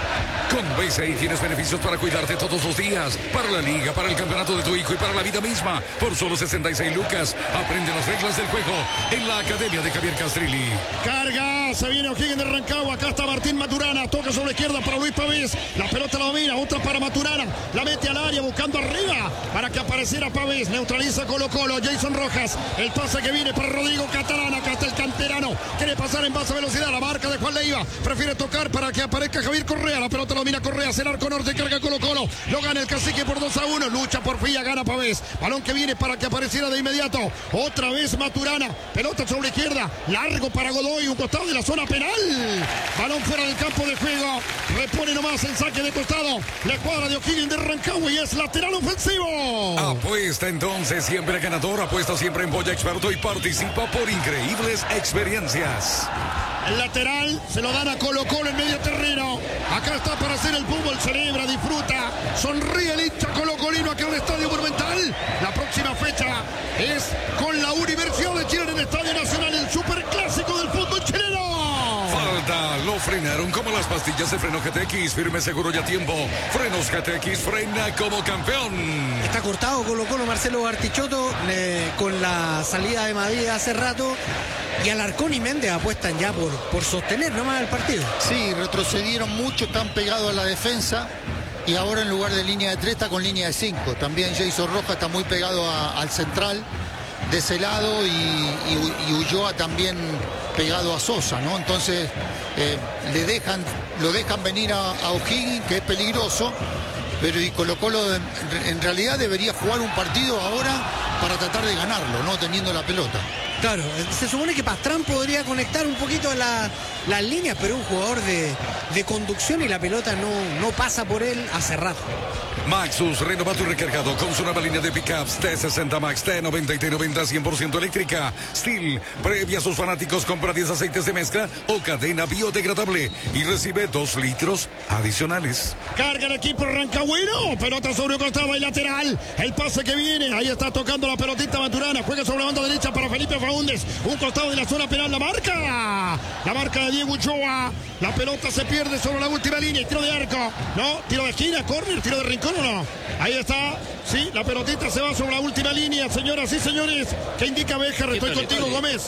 Con B C I tienes beneficios para cuidarte todos los días. Para la liga, para el campeonato de tu hijo y para la vida misma. Por solo sesenta y seis lucas. Aprende las reglas del juego en la Academia de Javier Castrilli. Carga, se viene O'Higgins de Rancagua. Acá está Martín Maturana. Toca sobre la izquierda para Luis Pavés. La pelota la domina, otra para Maturana. La mete al área buscando arriba para que apareciera Pavés. Neutraliza Colo-Colo. Jason Rojas. El pase que viene para Rodrigo Catalán. Acá está el canterano. Quiere pasar en base a velocidad. La marca de Juan Leiva. Prefiere tocar para que aparezca Javier Correa. La pelota la domina Correa. Hacia el arco norte. Carga Colo-Colo. Lo gana el Cacique por dos a uno. Lucha por Filla. Gana Pavés. Balón que viene para que apareciera de inmediato. Otra vez Maturana. Pelota sobre la izquierda. Largo para Godoy. Un costado de la zona penal. Balón fuera del campo de juego. Repone nomás el saque de costado. La cuadra de O'Higgins de Rancagua y es lateral ofensivo. Apuesta entonces siempre ganador. Apuesta siempre en Boya Experto y participa por increíbles experiencias. El lateral se lo dan a Colo-Colo en medio terreno. Acá está para hacer el fútbol. Celebra, disfruta. Sonríe el hincha colocolino aquí en el Estadio Monumental. La próxima fecha es con la Universidad de Chile en el Estadio Nacional. El superclásico del fútbol chileno. Falta, lo frenaron como las pastillas de freno G T X. Firme, seguro y a tiempo. Frenos G T X, frena como campeón. Está cortado Colo-Colo, Marcelo Bartichotto, eh, con la salida de Madrid hace rato. Y Alarcón y Méndez apuestan ya por, por sostener nomás el partido. Sí, retrocedieron mucho, están pegados a la defensa. Y ahora en lugar de línea de tres está con línea de cinco. También Jason Rojas está muy pegado a, al central de ese lado y, y, y Ulloa también pegado a Sosa, ¿no? Entonces eh, le dejan, lo dejan venir a, a O'Higgins, que es peligroso. Pero y Colo-Colo en, en realidad debería jugar un partido ahora para tratar de ganarlo, no teniendo la pelota. Claro, se supone que Pastrán podría conectar un poquito la, las líneas, pero un jugador de, de conducción y la pelota no, no pasa por él hace rato. Maxus, renovado y recargado con su nueva línea de pickups T sesenta Max, T noventa y T noventa cien por ciento eléctrica. Steel, previa a sus fanáticos, compra diez aceites de mezcla o cadena biodegradable y recibe dos litros adicionales. Carga el equipo rancagüino. Pelota sobre un costado y lateral. El pase que viene. Ahí está tocando la pelotita Maturana. Juega sobre la banda derecha para Felipe Faúndez. Un costado de la zona penal. La marca. La marca de Diego Ulloa. La pelota se pierde sobre la última línea. Tiro de arco. No. Tiro de esquina. Córner. Tiro de rincón o no. Ahí está. Sí. La pelotita se va sobre la última línea. Señoras y señores. ¿Qué indica Béjar? Estoy Tole, contigo, tole. Gómez.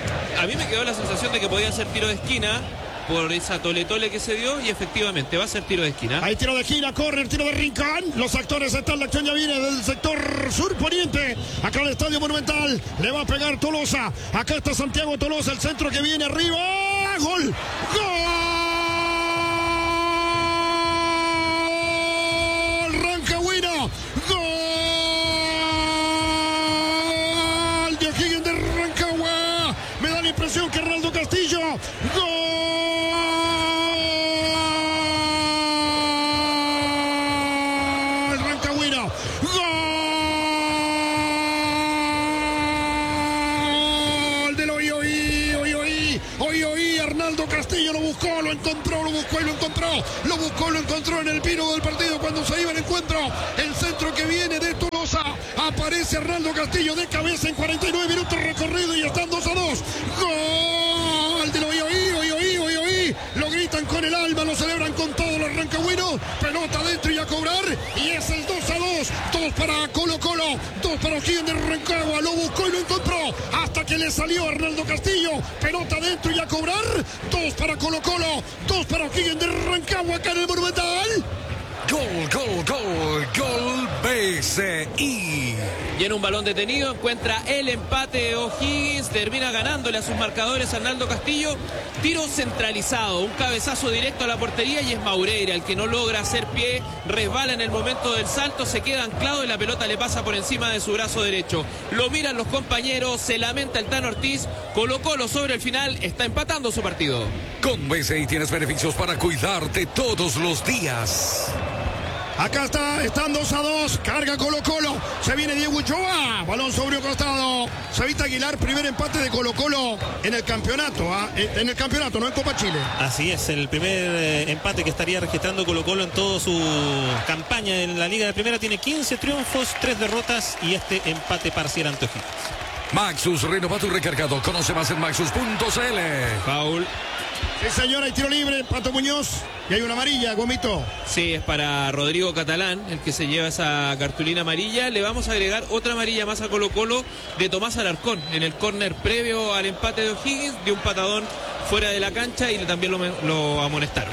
A mí me quedó la sensación de que podía ser tiro de esquina por esa tole-tole que se dio y efectivamente va a ser tiro de esquina. Hay tiro de esquina, corner, tiro de rincón. Los actores están, la acción ya viene del sector sur poniente. Acá en el Estadio Monumental. Le va a pegar Tolosa. Acá está Santiago Tolosa, el centro que viene arriba. ¡Gol! ¡Gol! lo encontró, lo buscó y lo encontró. Lo buscó, lo encontró en el vino del partido cuando se iba el encuentro. El centro que viene de Tolosa. Aparece Arnaldo Castillo de cabeza en cuarenta y nueve minutos recorrido y están dos a dos. ¡Gol! De lo oí, oí, oí, oí, oí, oí. Lo gritan con el alma, lo celebran con todo, lo arranca bueno. Pelota adentro y a cobrar. Y es el dos a dos. Dos para Colo Colo, dos para O'Higgins de Rancagua. Lo buscó y lo encontró hasta que le salió Arnaldo Castillo. Pelota adentro y a cobrar. Dos para Colo Colo, dos para O'Higgins de Rancagua acá en el Monumental. Gol, gol, gol, gol B C I. Y en un balón detenido encuentra el empate de O'Higgins. Termina ganándole a sus marcadores Arnaldo Castillo. Tiro centralizado, un cabezazo directo a la portería y es Maureira el que no logra hacer pie. Resbala en el momento del salto, se queda anclado y la pelota le pasa por encima de su brazo derecho. Lo miran los compañeros, se lamenta el Tano Ortiz. Colo Colo sobre el final está empatando su partido. Con B C I tienes beneficios para cuidarte todos los días. Acá está, están dos a dos, carga Colo Colo, se viene Diego Ochoa, balón sobre un costado, Savita Aguilar, primer empate de Colo Colo en el campeonato, ¿eh? en el campeonato, no en Copa Chile. Así es, el primer eh, empate que estaría registrando Colo Colo en toda su campaña en la Liga de Primera. Tiene quince triunfos, tres derrotas y este empate parcial ante O'Higgins. Maxus, renovado y recargado, conoce más en maxus punto c l. Paul. Sí, señora, hay tiro libre, Pato Muñoz. Y hay una amarilla, Gomito. Sí, es para Rodrigo Catalán, el que se lleva esa cartulina amarilla. Le vamos a agregar otra amarilla más a Colo Colo de Tomás Alarcón. En el córner previo al empate de O'Higgins, dio un patadón fuera de la cancha y también lo, lo amonestaron.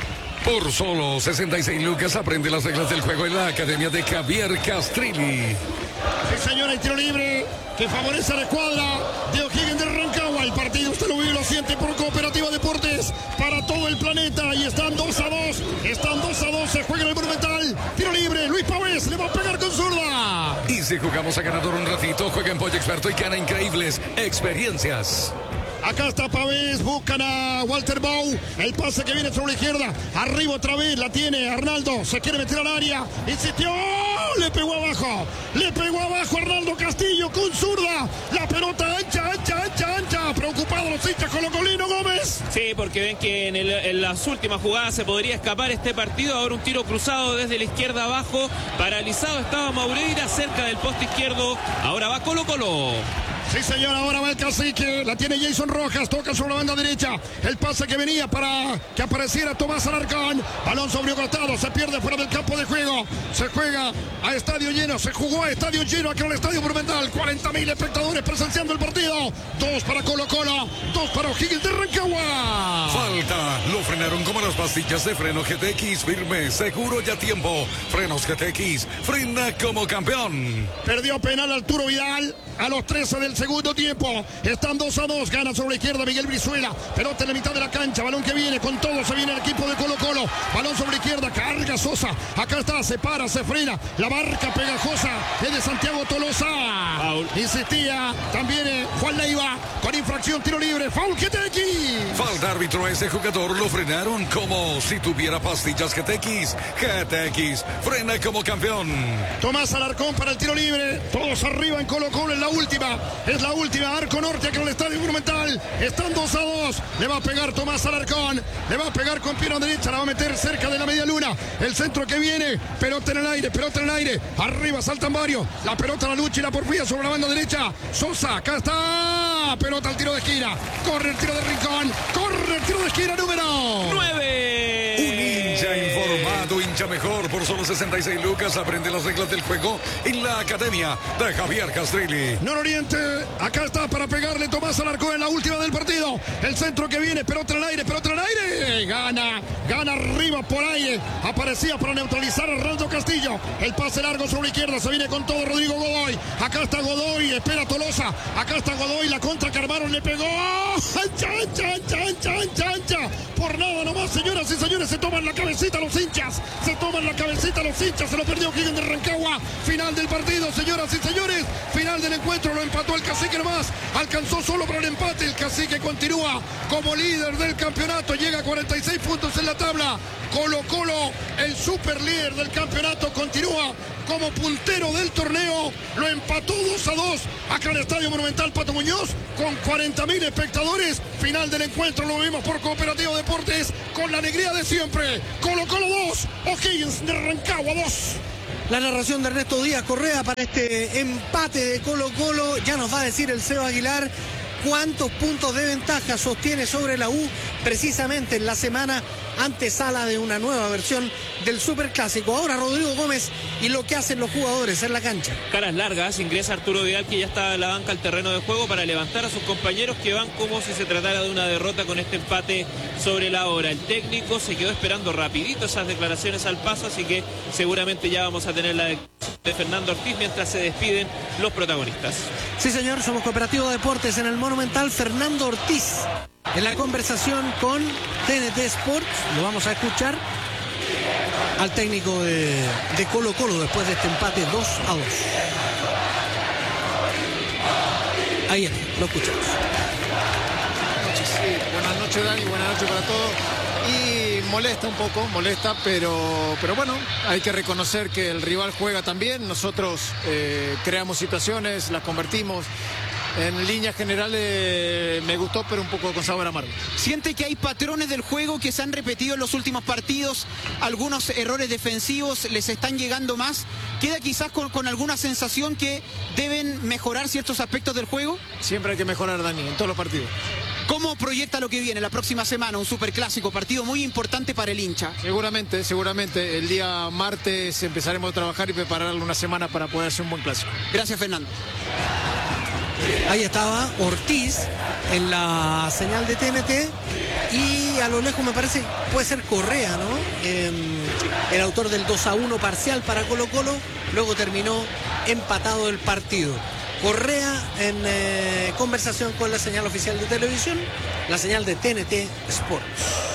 Por solo sesenta y seis lucas aprende las reglas del juego en la Academia de Javier Castrilli. Sí, señora, hay tiro libre que favorece a la escuadra de O'Higgins de Rancagua. El partido usted lo vive y lo siente por Cooperativa Deportes para todo el planeta. Y están dos a dos. Están dos a dos. Se juega en el Monumental. Tiro libre. Luis Pavés le va a pegar con zurda. Y si jugamos a ganador un ratito, juega en Pollo Experto y gana increíbles experiencias. Acá está Pavés, buscan a Walter Bow, el pase que viene sobre la izquierda, arriba otra vez, la tiene Arnaldo, se quiere meter al área, insistió, le pegó abajo, le pegó abajo Arnaldo Castillo con zurda, la pelota ancha, ancha, ancha, ancha, preocupados los hinchas colocolinos, Gómez. Sí, porque ven que en, el, en las últimas jugadas se podría escapar este partido, ahora un tiro cruzado desde la izquierda abajo, paralizado estaba Maureira cerca del poste izquierdo, ahora va Colo Colo. Sí, señor, ahora va el cacique, la tiene Jason Rojas, toca sobre la banda derecha, el pase que venía para que apareciera Tomás Alarcón, balón sobre un costado, se pierde fuera del campo de juego, se juega a estadio lleno, se jugó a estadio lleno aquí en el Estadio Monumental, cuarenta mil espectadores presenciando el partido, dos para Colo Colo, dos para O'Higgins de Rancagua. Falta, lo frenaron como las pastillas de freno G T X, firme, seguro y a tiempo, frenos G T X, frena como campeón. Perdió penal Arturo Vidal a los trece del segundo tiempo, están dos a dos, gana sobre la izquierda Miguel Brizuela, pelota en la mitad de la cancha, balón que viene con todo, se viene el equipo de Colo Colo, balón sobre la izquierda, carga Sosa, acá está, se para, se frena, la marca pegajosa es de Santiago Tolosa, foul. Insistía también eh, Juan Leiva, con infracción, tiro libre, foul G T X. Falta árbitro, a ese jugador lo frenaron como si tuviera pastillas G T X, G T X, frena como campeón. Tomás Alarcón para el tiro libre, todos arriba en Colo Colo en la última, es la última, Arco Norte aquí en el Estadio Monumental, están dos a dos, le va a pegar Tomás Alarcón, le va a pegar con pierna derecha, la va a meter cerca de la media luna, el centro que viene, pelota en el aire, pelota en el aire, arriba saltan varios, la pelota a la lucha y la porfía sobre la banda derecha, Sosa, acá está, pelota al tiro de esquina, corre el tiro de rincón, corre el tiro de esquina número nueve. Un hincha informado, hincha mejor, por solo sesenta y seis lucas, aprende las reglas del juego en la Academia de Javier Castrilli. Nororiente, acá está para pegarle Tomás Alarcón en la última del partido. El centro que viene, pelota en el aire, pelota en el aire. Gana, gana arriba por aire. Aparecía para neutralizar a Arnaldo Castillo. El pase largo sobre la izquierda, se viene con todo Rodrigo Godoy. Acá está Godoy, espera Tolosa. Acá está Godoy, la contra que armaron, le pegó. Ancha, ancha, ancha, ancha, ancha, ancha. Por nada nomás, señoras y señores, se toman la cabecita los hinchas. Se toman la cabecita los hinchas. Se lo perdió O'Higgins de Rancagua. Final del partido, señoras y señores. Final del encuentro, lo empató el Cacique nomás, alcanzó solo para el empate, el Cacique continúa como líder del campeonato, llega a cuarenta y seis puntos en la tabla, Colo Colo, el super líder del campeonato, continúa como puntero del torneo lo empató dos a dos acá en el Estadio Monumental Pato Muñoz con cuarenta mil espectadores. Final del encuentro lo vimos por Cooperativo Deportes con la alegría de siempre. Colo Colo dos, O'Higgins de Rancagua dos. La narración de Ernesto Díaz Correa para este empate de Colo Colo. Ya nos va a decir el Seba Aguilar cuántos puntos de ventaja sostiene sobre la U precisamente en la semana antesala de una nueva versión del Superclásico. Ahora Rodrigo Gómez y lo que hacen los jugadores en la cancha. Caras largas, ingresa Arturo Vidal, que ya está en la banca al terreno de juego para levantar a sus compañeros que van como si se tratara de una derrota con este empate sobre la hora. El técnico se quedó esperando rapidito esas declaraciones al paso, así que seguramente ya vamos a tener la declaración de Fernando Ortiz mientras se despiden los protagonistas. Sí, señor, somos Cooperativo Deportes en el Monumental. Fernando Ortiz en la conversación con T N T Sports. Lo vamos a escuchar al técnico de, de Colo Colo después de este empate dos a dos. Ahí está, lo escuchamos. Buenas noches, sí. Buenas noches, Dani, buenas noches para todos. Y molesta un poco, molesta, pero, pero bueno, hay que reconocer que el rival juega también. Nosotros eh, creamos situaciones, las convertimos. En líneas generales me gustó, pero un poco con sabor amargo. ¿Siente que hay patrones del juego que se han repetido en los últimos partidos? Algunos errores defensivos les están llegando más. ¿Queda quizás con, con alguna sensación que deben mejorar ciertos aspectos del juego? Siempre hay que mejorar, Dani, en todos los partidos. ¿Cómo proyecta lo que viene la próxima semana? Un superclásico, partido muy importante para el hincha. Seguramente, seguramente. El día martes empezaremos a trabajar y prepararlo una semana para poder hacer un buen clásico. Gracias, Fernando. Ahí estaba Ortiz en la señal de T N T y a lo lejos me parece puede ser Correa, ¿no? Eh, el autor del dos a uno parcial para Colo Colo, luego terminó empatado el partido. Correa en eh, conversación con la señal oficial de televisión, la señal de T N T Sports.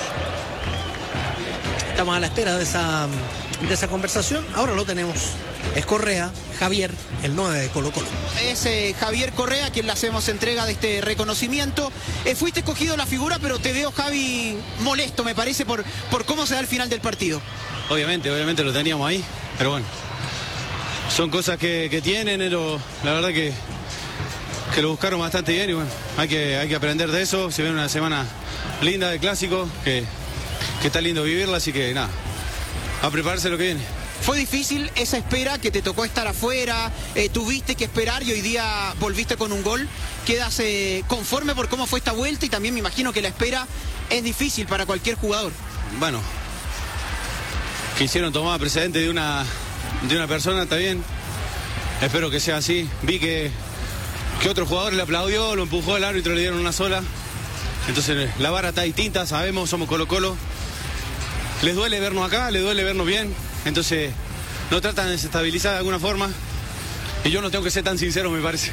Estamos a la espera de esa, de esa conversación. Ahora lo tenemos. Es Correa, Javier, el nueve de Colo Colo. Es eh, Javier Correa quien le hacemos entrega de este reconocimiento. Eh, fuiste escogido la figura, pero te veo, Javi, molesto, me parece, por, por cómo se da el final del partido. Obviamente, obviamente lo teníamos ahí, pero bueno, son cosas que, que tienen, pero la verdad que, que lo buscaron bastante bien y bueno, hay que, hay que aprender de eso. Se viene una semana linda de clásico, que, que está lindo vivirla, así que nada, a prepararse lo que viene. ¿Fue difícil esa espera que te tocó estar afuera? Eh, ¿Tuviste que esperar y hoy día volviste con un gol? ¿Quedas eh, conforme por cómo fue esta vuelta? Y también me imagino que la espera es difícil para cualquier jugador. Bueno, quisieron tomar precedente de una, de una persona, está bien. Espero que sea así. Vi que, que otro jugador le aplaudió, lo empujó al árbitro, le dieron una sola. Entonces la vara está distinta, sabemos, somos Colo Colo. Les duele vernos acá, les duele vernos bien. Entonces, no tratan de desestabilizar de alguna forma. Y yo no tengo que ser tan sincero, me parece.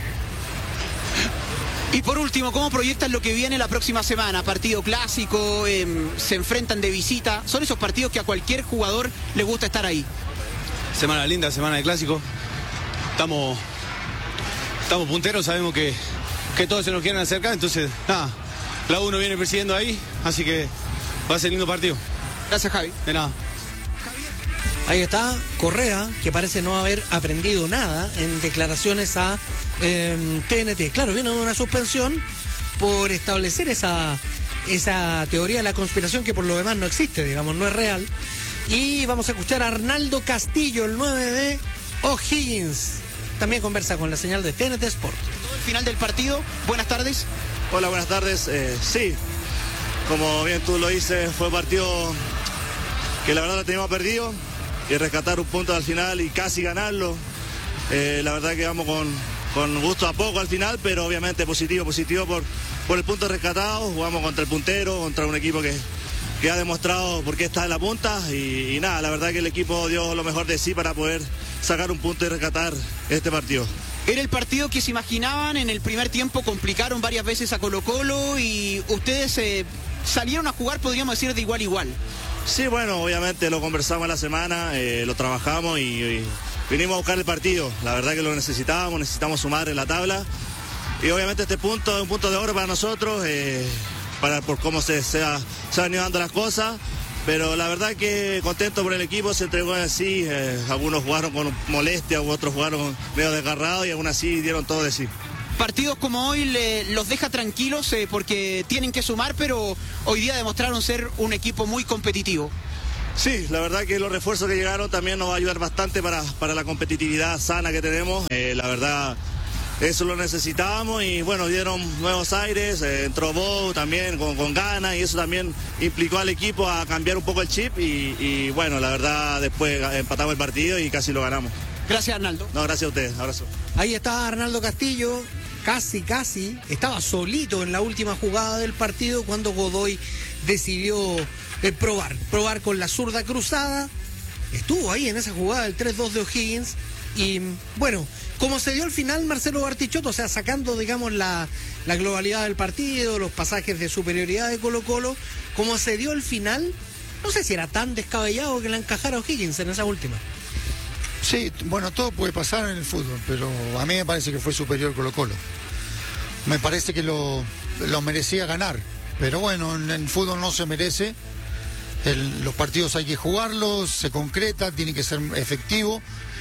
Y por último, ¿cómo proyectan lo que viene la próxima semana? Partido clásico, eh, se enfrentan de visita. Son esos partidos que a cualquier jugador le gusta estar ahí. Semana linda, semana de clásico. Estamos, estamos punteros, sabemos que, que todos se nos quieren acercar. Entonces, nada, la uno viene presidiendo ahí. Así que va a ser lindo partido. Gracias, Javi. De nada. Ahí está Correa, que parece no haber aprendido nada en declaraciones a eh, T N T. Claro, viene de una suspensión por establecer esa, esa teoría de la conspiración que por lo demás no existe, digamos, no es real. Y vamos a escuchar a Arnaldo Castillo, el nueve de O'Higgins. También conversa con la señal de T N T Sport. El final del partido, buenas tardes. Hola, buenas tardes. Eh, sí, como bien tú lo dices, fue un partido que la verdad lo teníamos perdido. Y rescatar un punto al final y casi ganarlo. Eh, la verdad que vamos con, con gusto a poco al final, pero obviamente positivo, positivo por, por el punto rescatado. Jugamos contra el puntero, contra un equipo que, que ha demostrado por qué está en la punta. Y, y nada, la verdad que el equipo dio lo mejor de sí para poder sacar un punto y rescatar este partido. Era el partido que se imaginaban, en el primer tiempo complicaron varias veces a Colo Colo y ustedes eh, salieron a jugar, podríamos decir, de igual a igual. Sí, bueno, obviamente lo conversamos en la semana, eh, lo trabajamos y, y vinimos a buscar el partido. La verdad que lo necesitábamos, necesitamos sumar en la tabla. Y obviamente este punto es un punto de oro para nosotros, eh, para, por cómo se, se, ha, se han ido dando las cosas. pero la verdad que contento por el equipo, se entregó así, eh, algunos jugaron con molestia, otros jugaron medio desgarrados y aún así dieron todo de sí. Partidos como hoy le, los deja tranquilos eh, porque tienen que sumar, pero hoy día demostraron ser un equipo muy competitivo. Sí, la verdad que los refuerzos que llegaron también nos va a ayudar bastante para, para la competitividad sana que tenemos. Eh, la verdad, eso lo necesitábamos y bueno, dieron nuevos aires, eh, entró Bo también con, con ganas y eso también implicó al equipo a cambiar un poco el chip y, y bueno, la verdad después empatamos el partido y casi lo ganamos. Gracias, Arnaldo. No, gracias a ustedes, abrazo. Ahí está Arnaldo Castillo, casi, casi, estaba solito en la última jugada del partido cuando Godoy decidió eh, probar, probar con la zurda cruzada, estuvo ahí en esa jugada del tres dos de O'Higgins y bueno, como se dio al final Marcelo Bartichotto, o sea, sacando digamos la, la globalidad del partido, los pasajes de superioridad de Colo Colo, como se dio al final, no sé si era tan descabellado que la encajara O'Higgins en esa última. Sí, bueno, todo puede pasar en el fútbol, pero a mí me parece que fue superior Colo Colo. Me parece que lo, lo merecía ganar, pero bueno, en el fútbol no se merece. El, los partidos hay que jugarlos, se concreta, tiene que ser efectivo.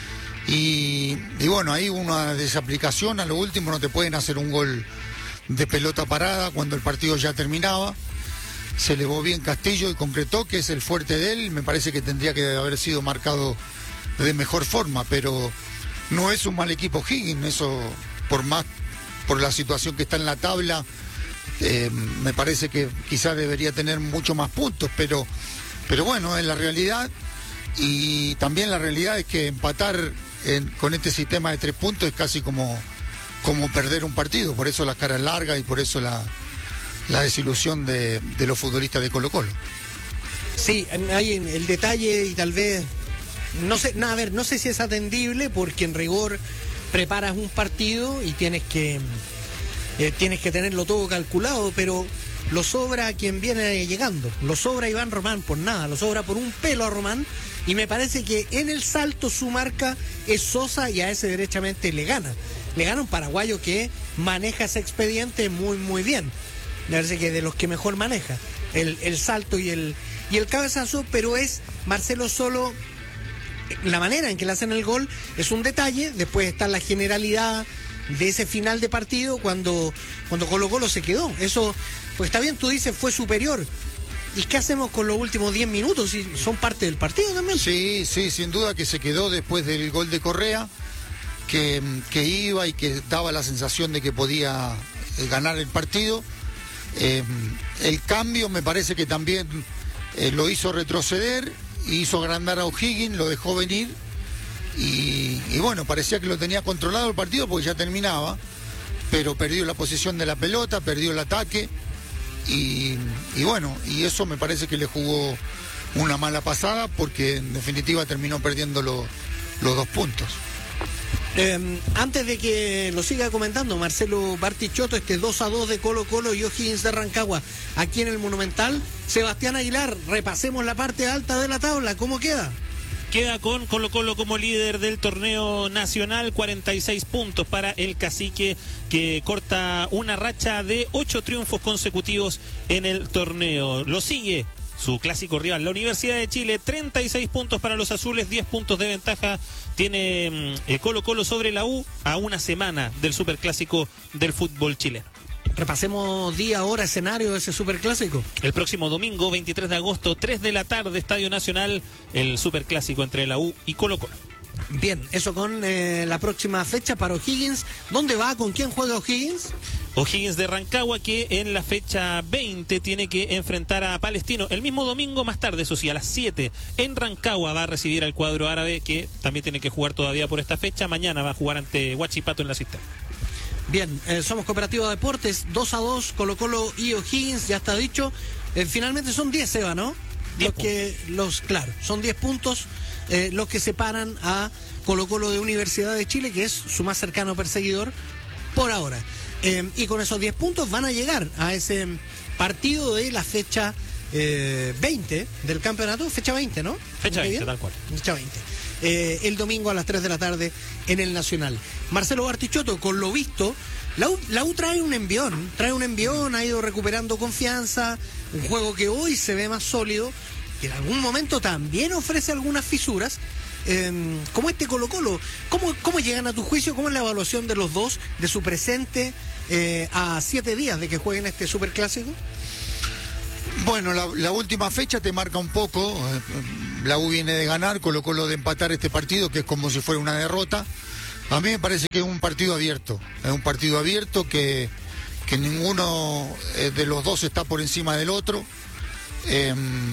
Y, y bueno, ahí una desaplicación, a lo último no te pueden hacer un gol de pelota parada cuando el partido ya terminaba. Se elevó bien Castillo y concretó, que es el fuerte de él. Me parece que tendría que haber sido marcado de mejor forma, pero no es un mal equipo Higgins, eso por más por la situación que está en la tabla, eh, me parece que quizás debería tener mucho más puntos, pero, pero bueno, es la realidad y también la realidad es que empatar en, con este sistema de tres puntos es casi como, como perder un partido, por eso las caras largas y por eso la, la desilusión de, de los futbolistas de Colo Colo. Sí, hay el detalle y tal vez no sé, no, a ver, no sé si es atendible porque en rigor preparas un partido y tienes que eh, tienes que tenerlo todo calculado, pero lo sobra a quien viene llegando, lo sobra Iván Román por nada, lo sobra por un pelo a Román y me parece que en el salto su marca es Sosa y a ese derechamente le gana, le gana un paraguayo que maneja ese expediente muy muy bien, me parece que de los que mejor maneja el, el salto y el, y el cabezazo, pero es Marcelo Solo. La manera en que le hacen el gol es un detalle, después está la generalidad de ese final de partido cuando, cuando Colo Colo se quedó. Eso, pues está bien, tú dices fue superior. ¿Y qué hacemos con los últimos diez minutos? Si son parte del partido también. Sí, sí, sin duda que se quedó después del gol de Correa, que, que iba y que daba la sensación de que podía ganar el partido. Eh, el cambio me parece que también eh, lo hizo retroceder. Hizo agrandar a O'Higgins, lo dejó venir y, y bueno, parecía que lo tenía controlado el partido porque ya terminaba, pero perdió la posesión de la pelota, perdió el ataque y, y bueno, y eso me parece que le jugó una mala pasada porque en definitiva terminó perdiendo lo, los dos puntos. Eh, antes de que lo siga comentando Marcelo Bartichotto, este dos a dos de Colo Colo y O'Higgins de Rancagua aquí en el Monumental. Sebastián Aguilar, repasemos la parte alta de la tabla, ¿cómo queda? Queda con Colo Colo como líder del torneo nacional, cuarenta y seis puntos para el Cacique, que corta una racha de ocho triunfos consecutivos en el torneo. Lo sigue su clásico rival, la Universidad de Chile, treinta y seis puntos para los azules, diez puntos de ventaja tiene eh, Colo Colo sobre la U a una semana del superclásico del fútbol chileno. Repasemos día, hora, escenario de ese superclásico. El próximo domingo, veintitrés de agosto, tres de la tarde, Estadio Nacional, el superclásico entre la U y Colo Colo. Bien, eso con eh, la próxima fecha para O'Higgins. ¿Dónde va? ¿Con quién juega O'Higgins? O'Higgins de Rancagua, que en la fecha veinte tiene que enfrentar a Palestino. El mismo domingo, más tarde, eso sí, a las siete, en Rancagua va a recibir al cuadro árabe, que también tiene que jugar todavía por esta fecha. Mañana va a jugar ante Huachipato en la cisterna. Bien, eh, somos Cooperativa Deportes, dos a dos, Colo Colo y O'Higgins, ya está dicho. Eh, finalmente son diez, Eva, ¿no? Los que, los, claro, son diez puntos eh, los que separan a Colo Colo de Universidad de Chile, que es su más cercano perseguidor por ahora. Eh, y con esos diez puntos van a llegar a ese partido de la fecha eh, veinte del campeonato, fecha veinte, ¿no? Fecha veinte, tal cual. Fecha veinte. Eh, el domingo a las tres de la tarde en el Nacional. Marcelo Bartichotto, con lo visto, la U, la U trae un envión, trae un envión, ha ido recuperando confianza, un juego que hoy se ve más sólido, que en algún momento también ofrece algunas fisuras, eh, como este Colo-Colo. ¿Cómo, ¿Cómo llegan a tu juicio? ¿Cómo es la evaluación de los dos, de su presente eh, a siete días de que jueguen este superclásico? Bueno, la, la última fecha te marca un poco. La U viene de ganar, Colo-Colo de empatar este partido, que es como si fuera una derrota. A mí me parece que es un partido abierto. Es un partido abierto que, que ninguno de los dos está por encima del otro. Eh,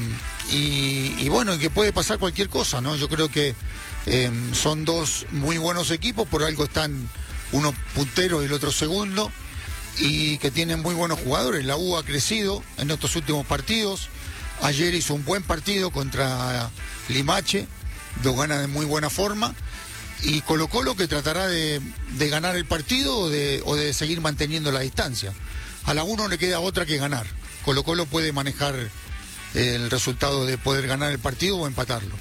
y, y bueno, que puede pasar cualquier cosa, ¿no? Yo creo que eh, son dos muy buenos equipos, por algo están uno puntero y el otro segundo, y que tienen muy buenos jugadores. La U ha crecido en estos últimos partidos. Ayer hizo un buen partido contra Limache, lo gana de muy buena forma. Y Colo-Colo que tratará de, de ganar el partido o de, o de seguir manteniendo la distancia. A la U no le queda otra que ganar. Colo-Colo puede manejar el resultado de poder ganar el partido o empatarlo.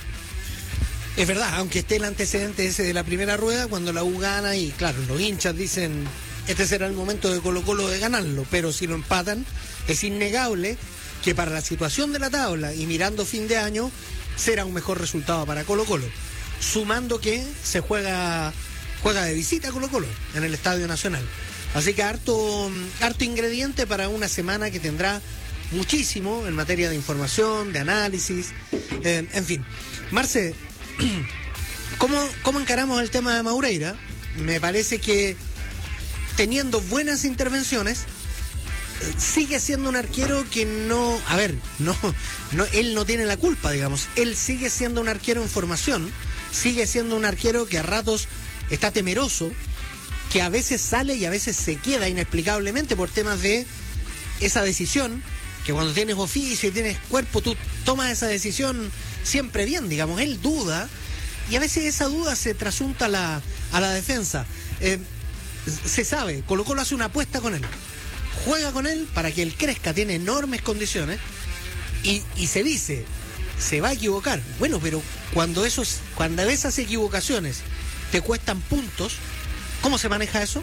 Es verdad, aunque esté el antecedente ese de la primera rueda, cuando la U gana, y claro, los hinchas dicen, este será el momento de Colo-Colo de ganarlo, pero si lo empatan, es innegable que para la situación de la tabla y mirando fin de año, será un mejor resultado para Colo-Colo. Sumando que se juega juega de visita a Colo-Colo en el Estadio Nacional. Así que harto, harto ingrediente para una semana que tendrá muchísimo en materia de información, de análisis, eh, en fin. Marce, ¿cómo, ¿cómo encaramos el tema de Maureira? Me parece que teniendo buenas intervenciones, sigue siendo un arquero que no, a ver, no, no, él no tiene la culpa, digamos. Él sigue siendo un arquero en formación, sigue siendo un arquero que a ratos está temeroso, que a veces sale y a veces se queda inexplicablemente por temas de esa decisión, que cuando tienes oficio y tienes cuerpo, tú tomas esa decisión siempre bien, digamos. Él duda y a veces esa duda se trasunta a la, a la defensa. Eh, se sabe, Colo-Colo hace una apuesta con él. Juega con él para que él crezca, tiene enormes condiciones y, y se dice, se va a equivocar. Bueno, pero cuando esos, cuando esas equivocaciones te cuestan puntos, ¿cómo se maneja eso?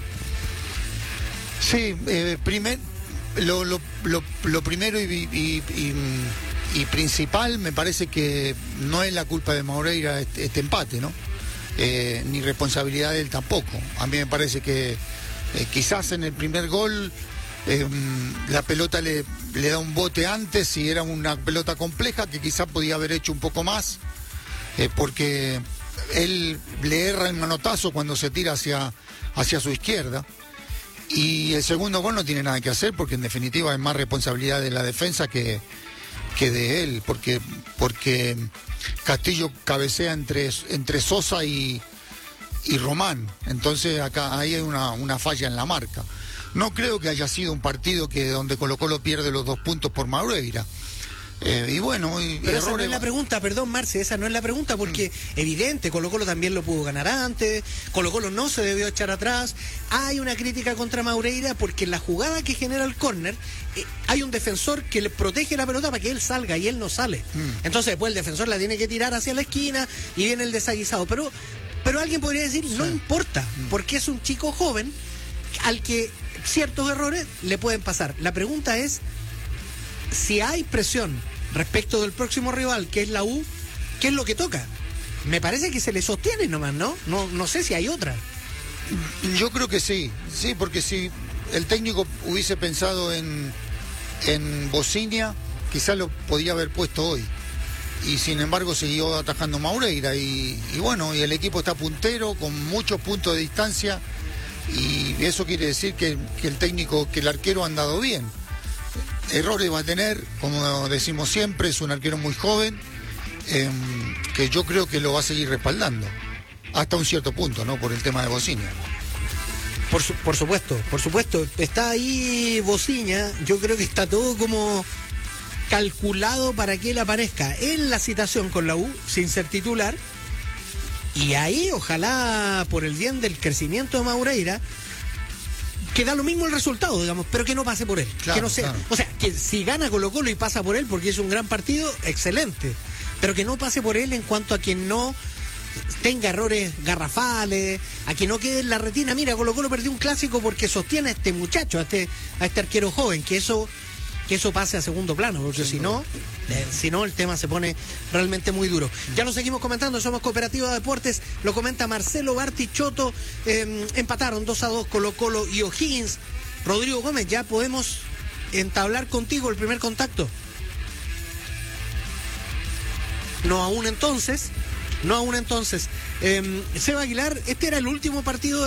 Sí, eh, primer, lo, lo, lo, lo primero y, y, y, y principal me parece que no es la culpa de Maureira este, este empate, ¿no? Eh, ni responsabilidad de él tampoco. A mí me parece que eh, quizás en el primer gol Eh, la pelota le, le da un bote antes y era una pelota compleja que quizá podía haber hecho un poco más, eh, porque él le erra el manotazo cuando se tira hacia, hacia su izquierda, y el segundo gol no tiene nada que hacer porque en definitiva es más responsabilidad de la defensa que, que de él, porque, porque Castillo cabecea entre, entre Sosa y, y Román, entonces acá ahí hay una, una falla en la marca. No creo que haya sido un partido que donde Colo-Colo pierde los dos puntos por Maureira. Eh, y bueno, y pero esa no es la pregunta, perdón Marce, esa no es la pregunta porque mm. evidente, Colo-Colo también lo pudo ganar antes, Colo-Colo no se debió echar atrás. Hay una crítica contra Maureira porque en la jugada que genera el córner eh, hay un defensor que le protege la pelota para que él salga y él no sale. Mm. Entonces después el defensor la tiene que tirar hacia la esquina y viene el desaguisado. Pero, pero alguien podría decir, sí. no importa, mm. porque es un chico joven al que ciertos errores le pueden pasar. La pregunta es si hay presión respecto del próximo rival, que es la U, ¿qué es lo que toca? Me parece que se le sostiene nomás, ¿no? No, no sé si hay otra. Yo creo que sí, sí, porque si el técnico hubiese pensado en, en Bocinia, quizás lo podía haber puesto hoy. Y sin embargo siguió atajando Maureira. Y, y bueno, y el equipo está puntero, con muchos puntos de distancia. Y eso quiere decir que, que el técnico, que el arquero ha andado bien. Errores va a tener, como decimos siempre, es un arquero muy joven, eh, que yo creo que lo va a seguir respaldando, hasta un cierto punto, ¿no? Por el tema de Bocinia. Por, su, por supuesto, por supuesto. Está ahí Bocinia, yo creo que está todo como calculado para que él aparezca en la citación con la U, sin ser titular. Y ahí, ojalá, por el bien del crecimiento de Maureira, que da lo mismo el resultado, digamos, pero que no pase por él. Claro, que no sea, claro. O sea, que si gana Colo-Colo y pasa por él porque es un gran partido, excelente. Pero que no pase por él en cuanto a que no tenga errores garrafales, a que no quede en la retina. Mira, Colo-Colo perdió un clásico porque sostiene a este muchacho, a este, a este arquero joven, que eso que eso pase a segundo plano, porque si no, eh, si no el tema se pone realmente muy duro. Ya lo seguimos comentando, somos Cooperativa de Deportes, lo comenta Marcelo Bartichotto, eh, empataron dos a dos Colo Colo y O'Higgins. Rodrigo Gómez, ya podemos entablar contigo el primer contacto. No aún entonces, no aún entonces. Eh, Seba Aguilar, este era el último partido de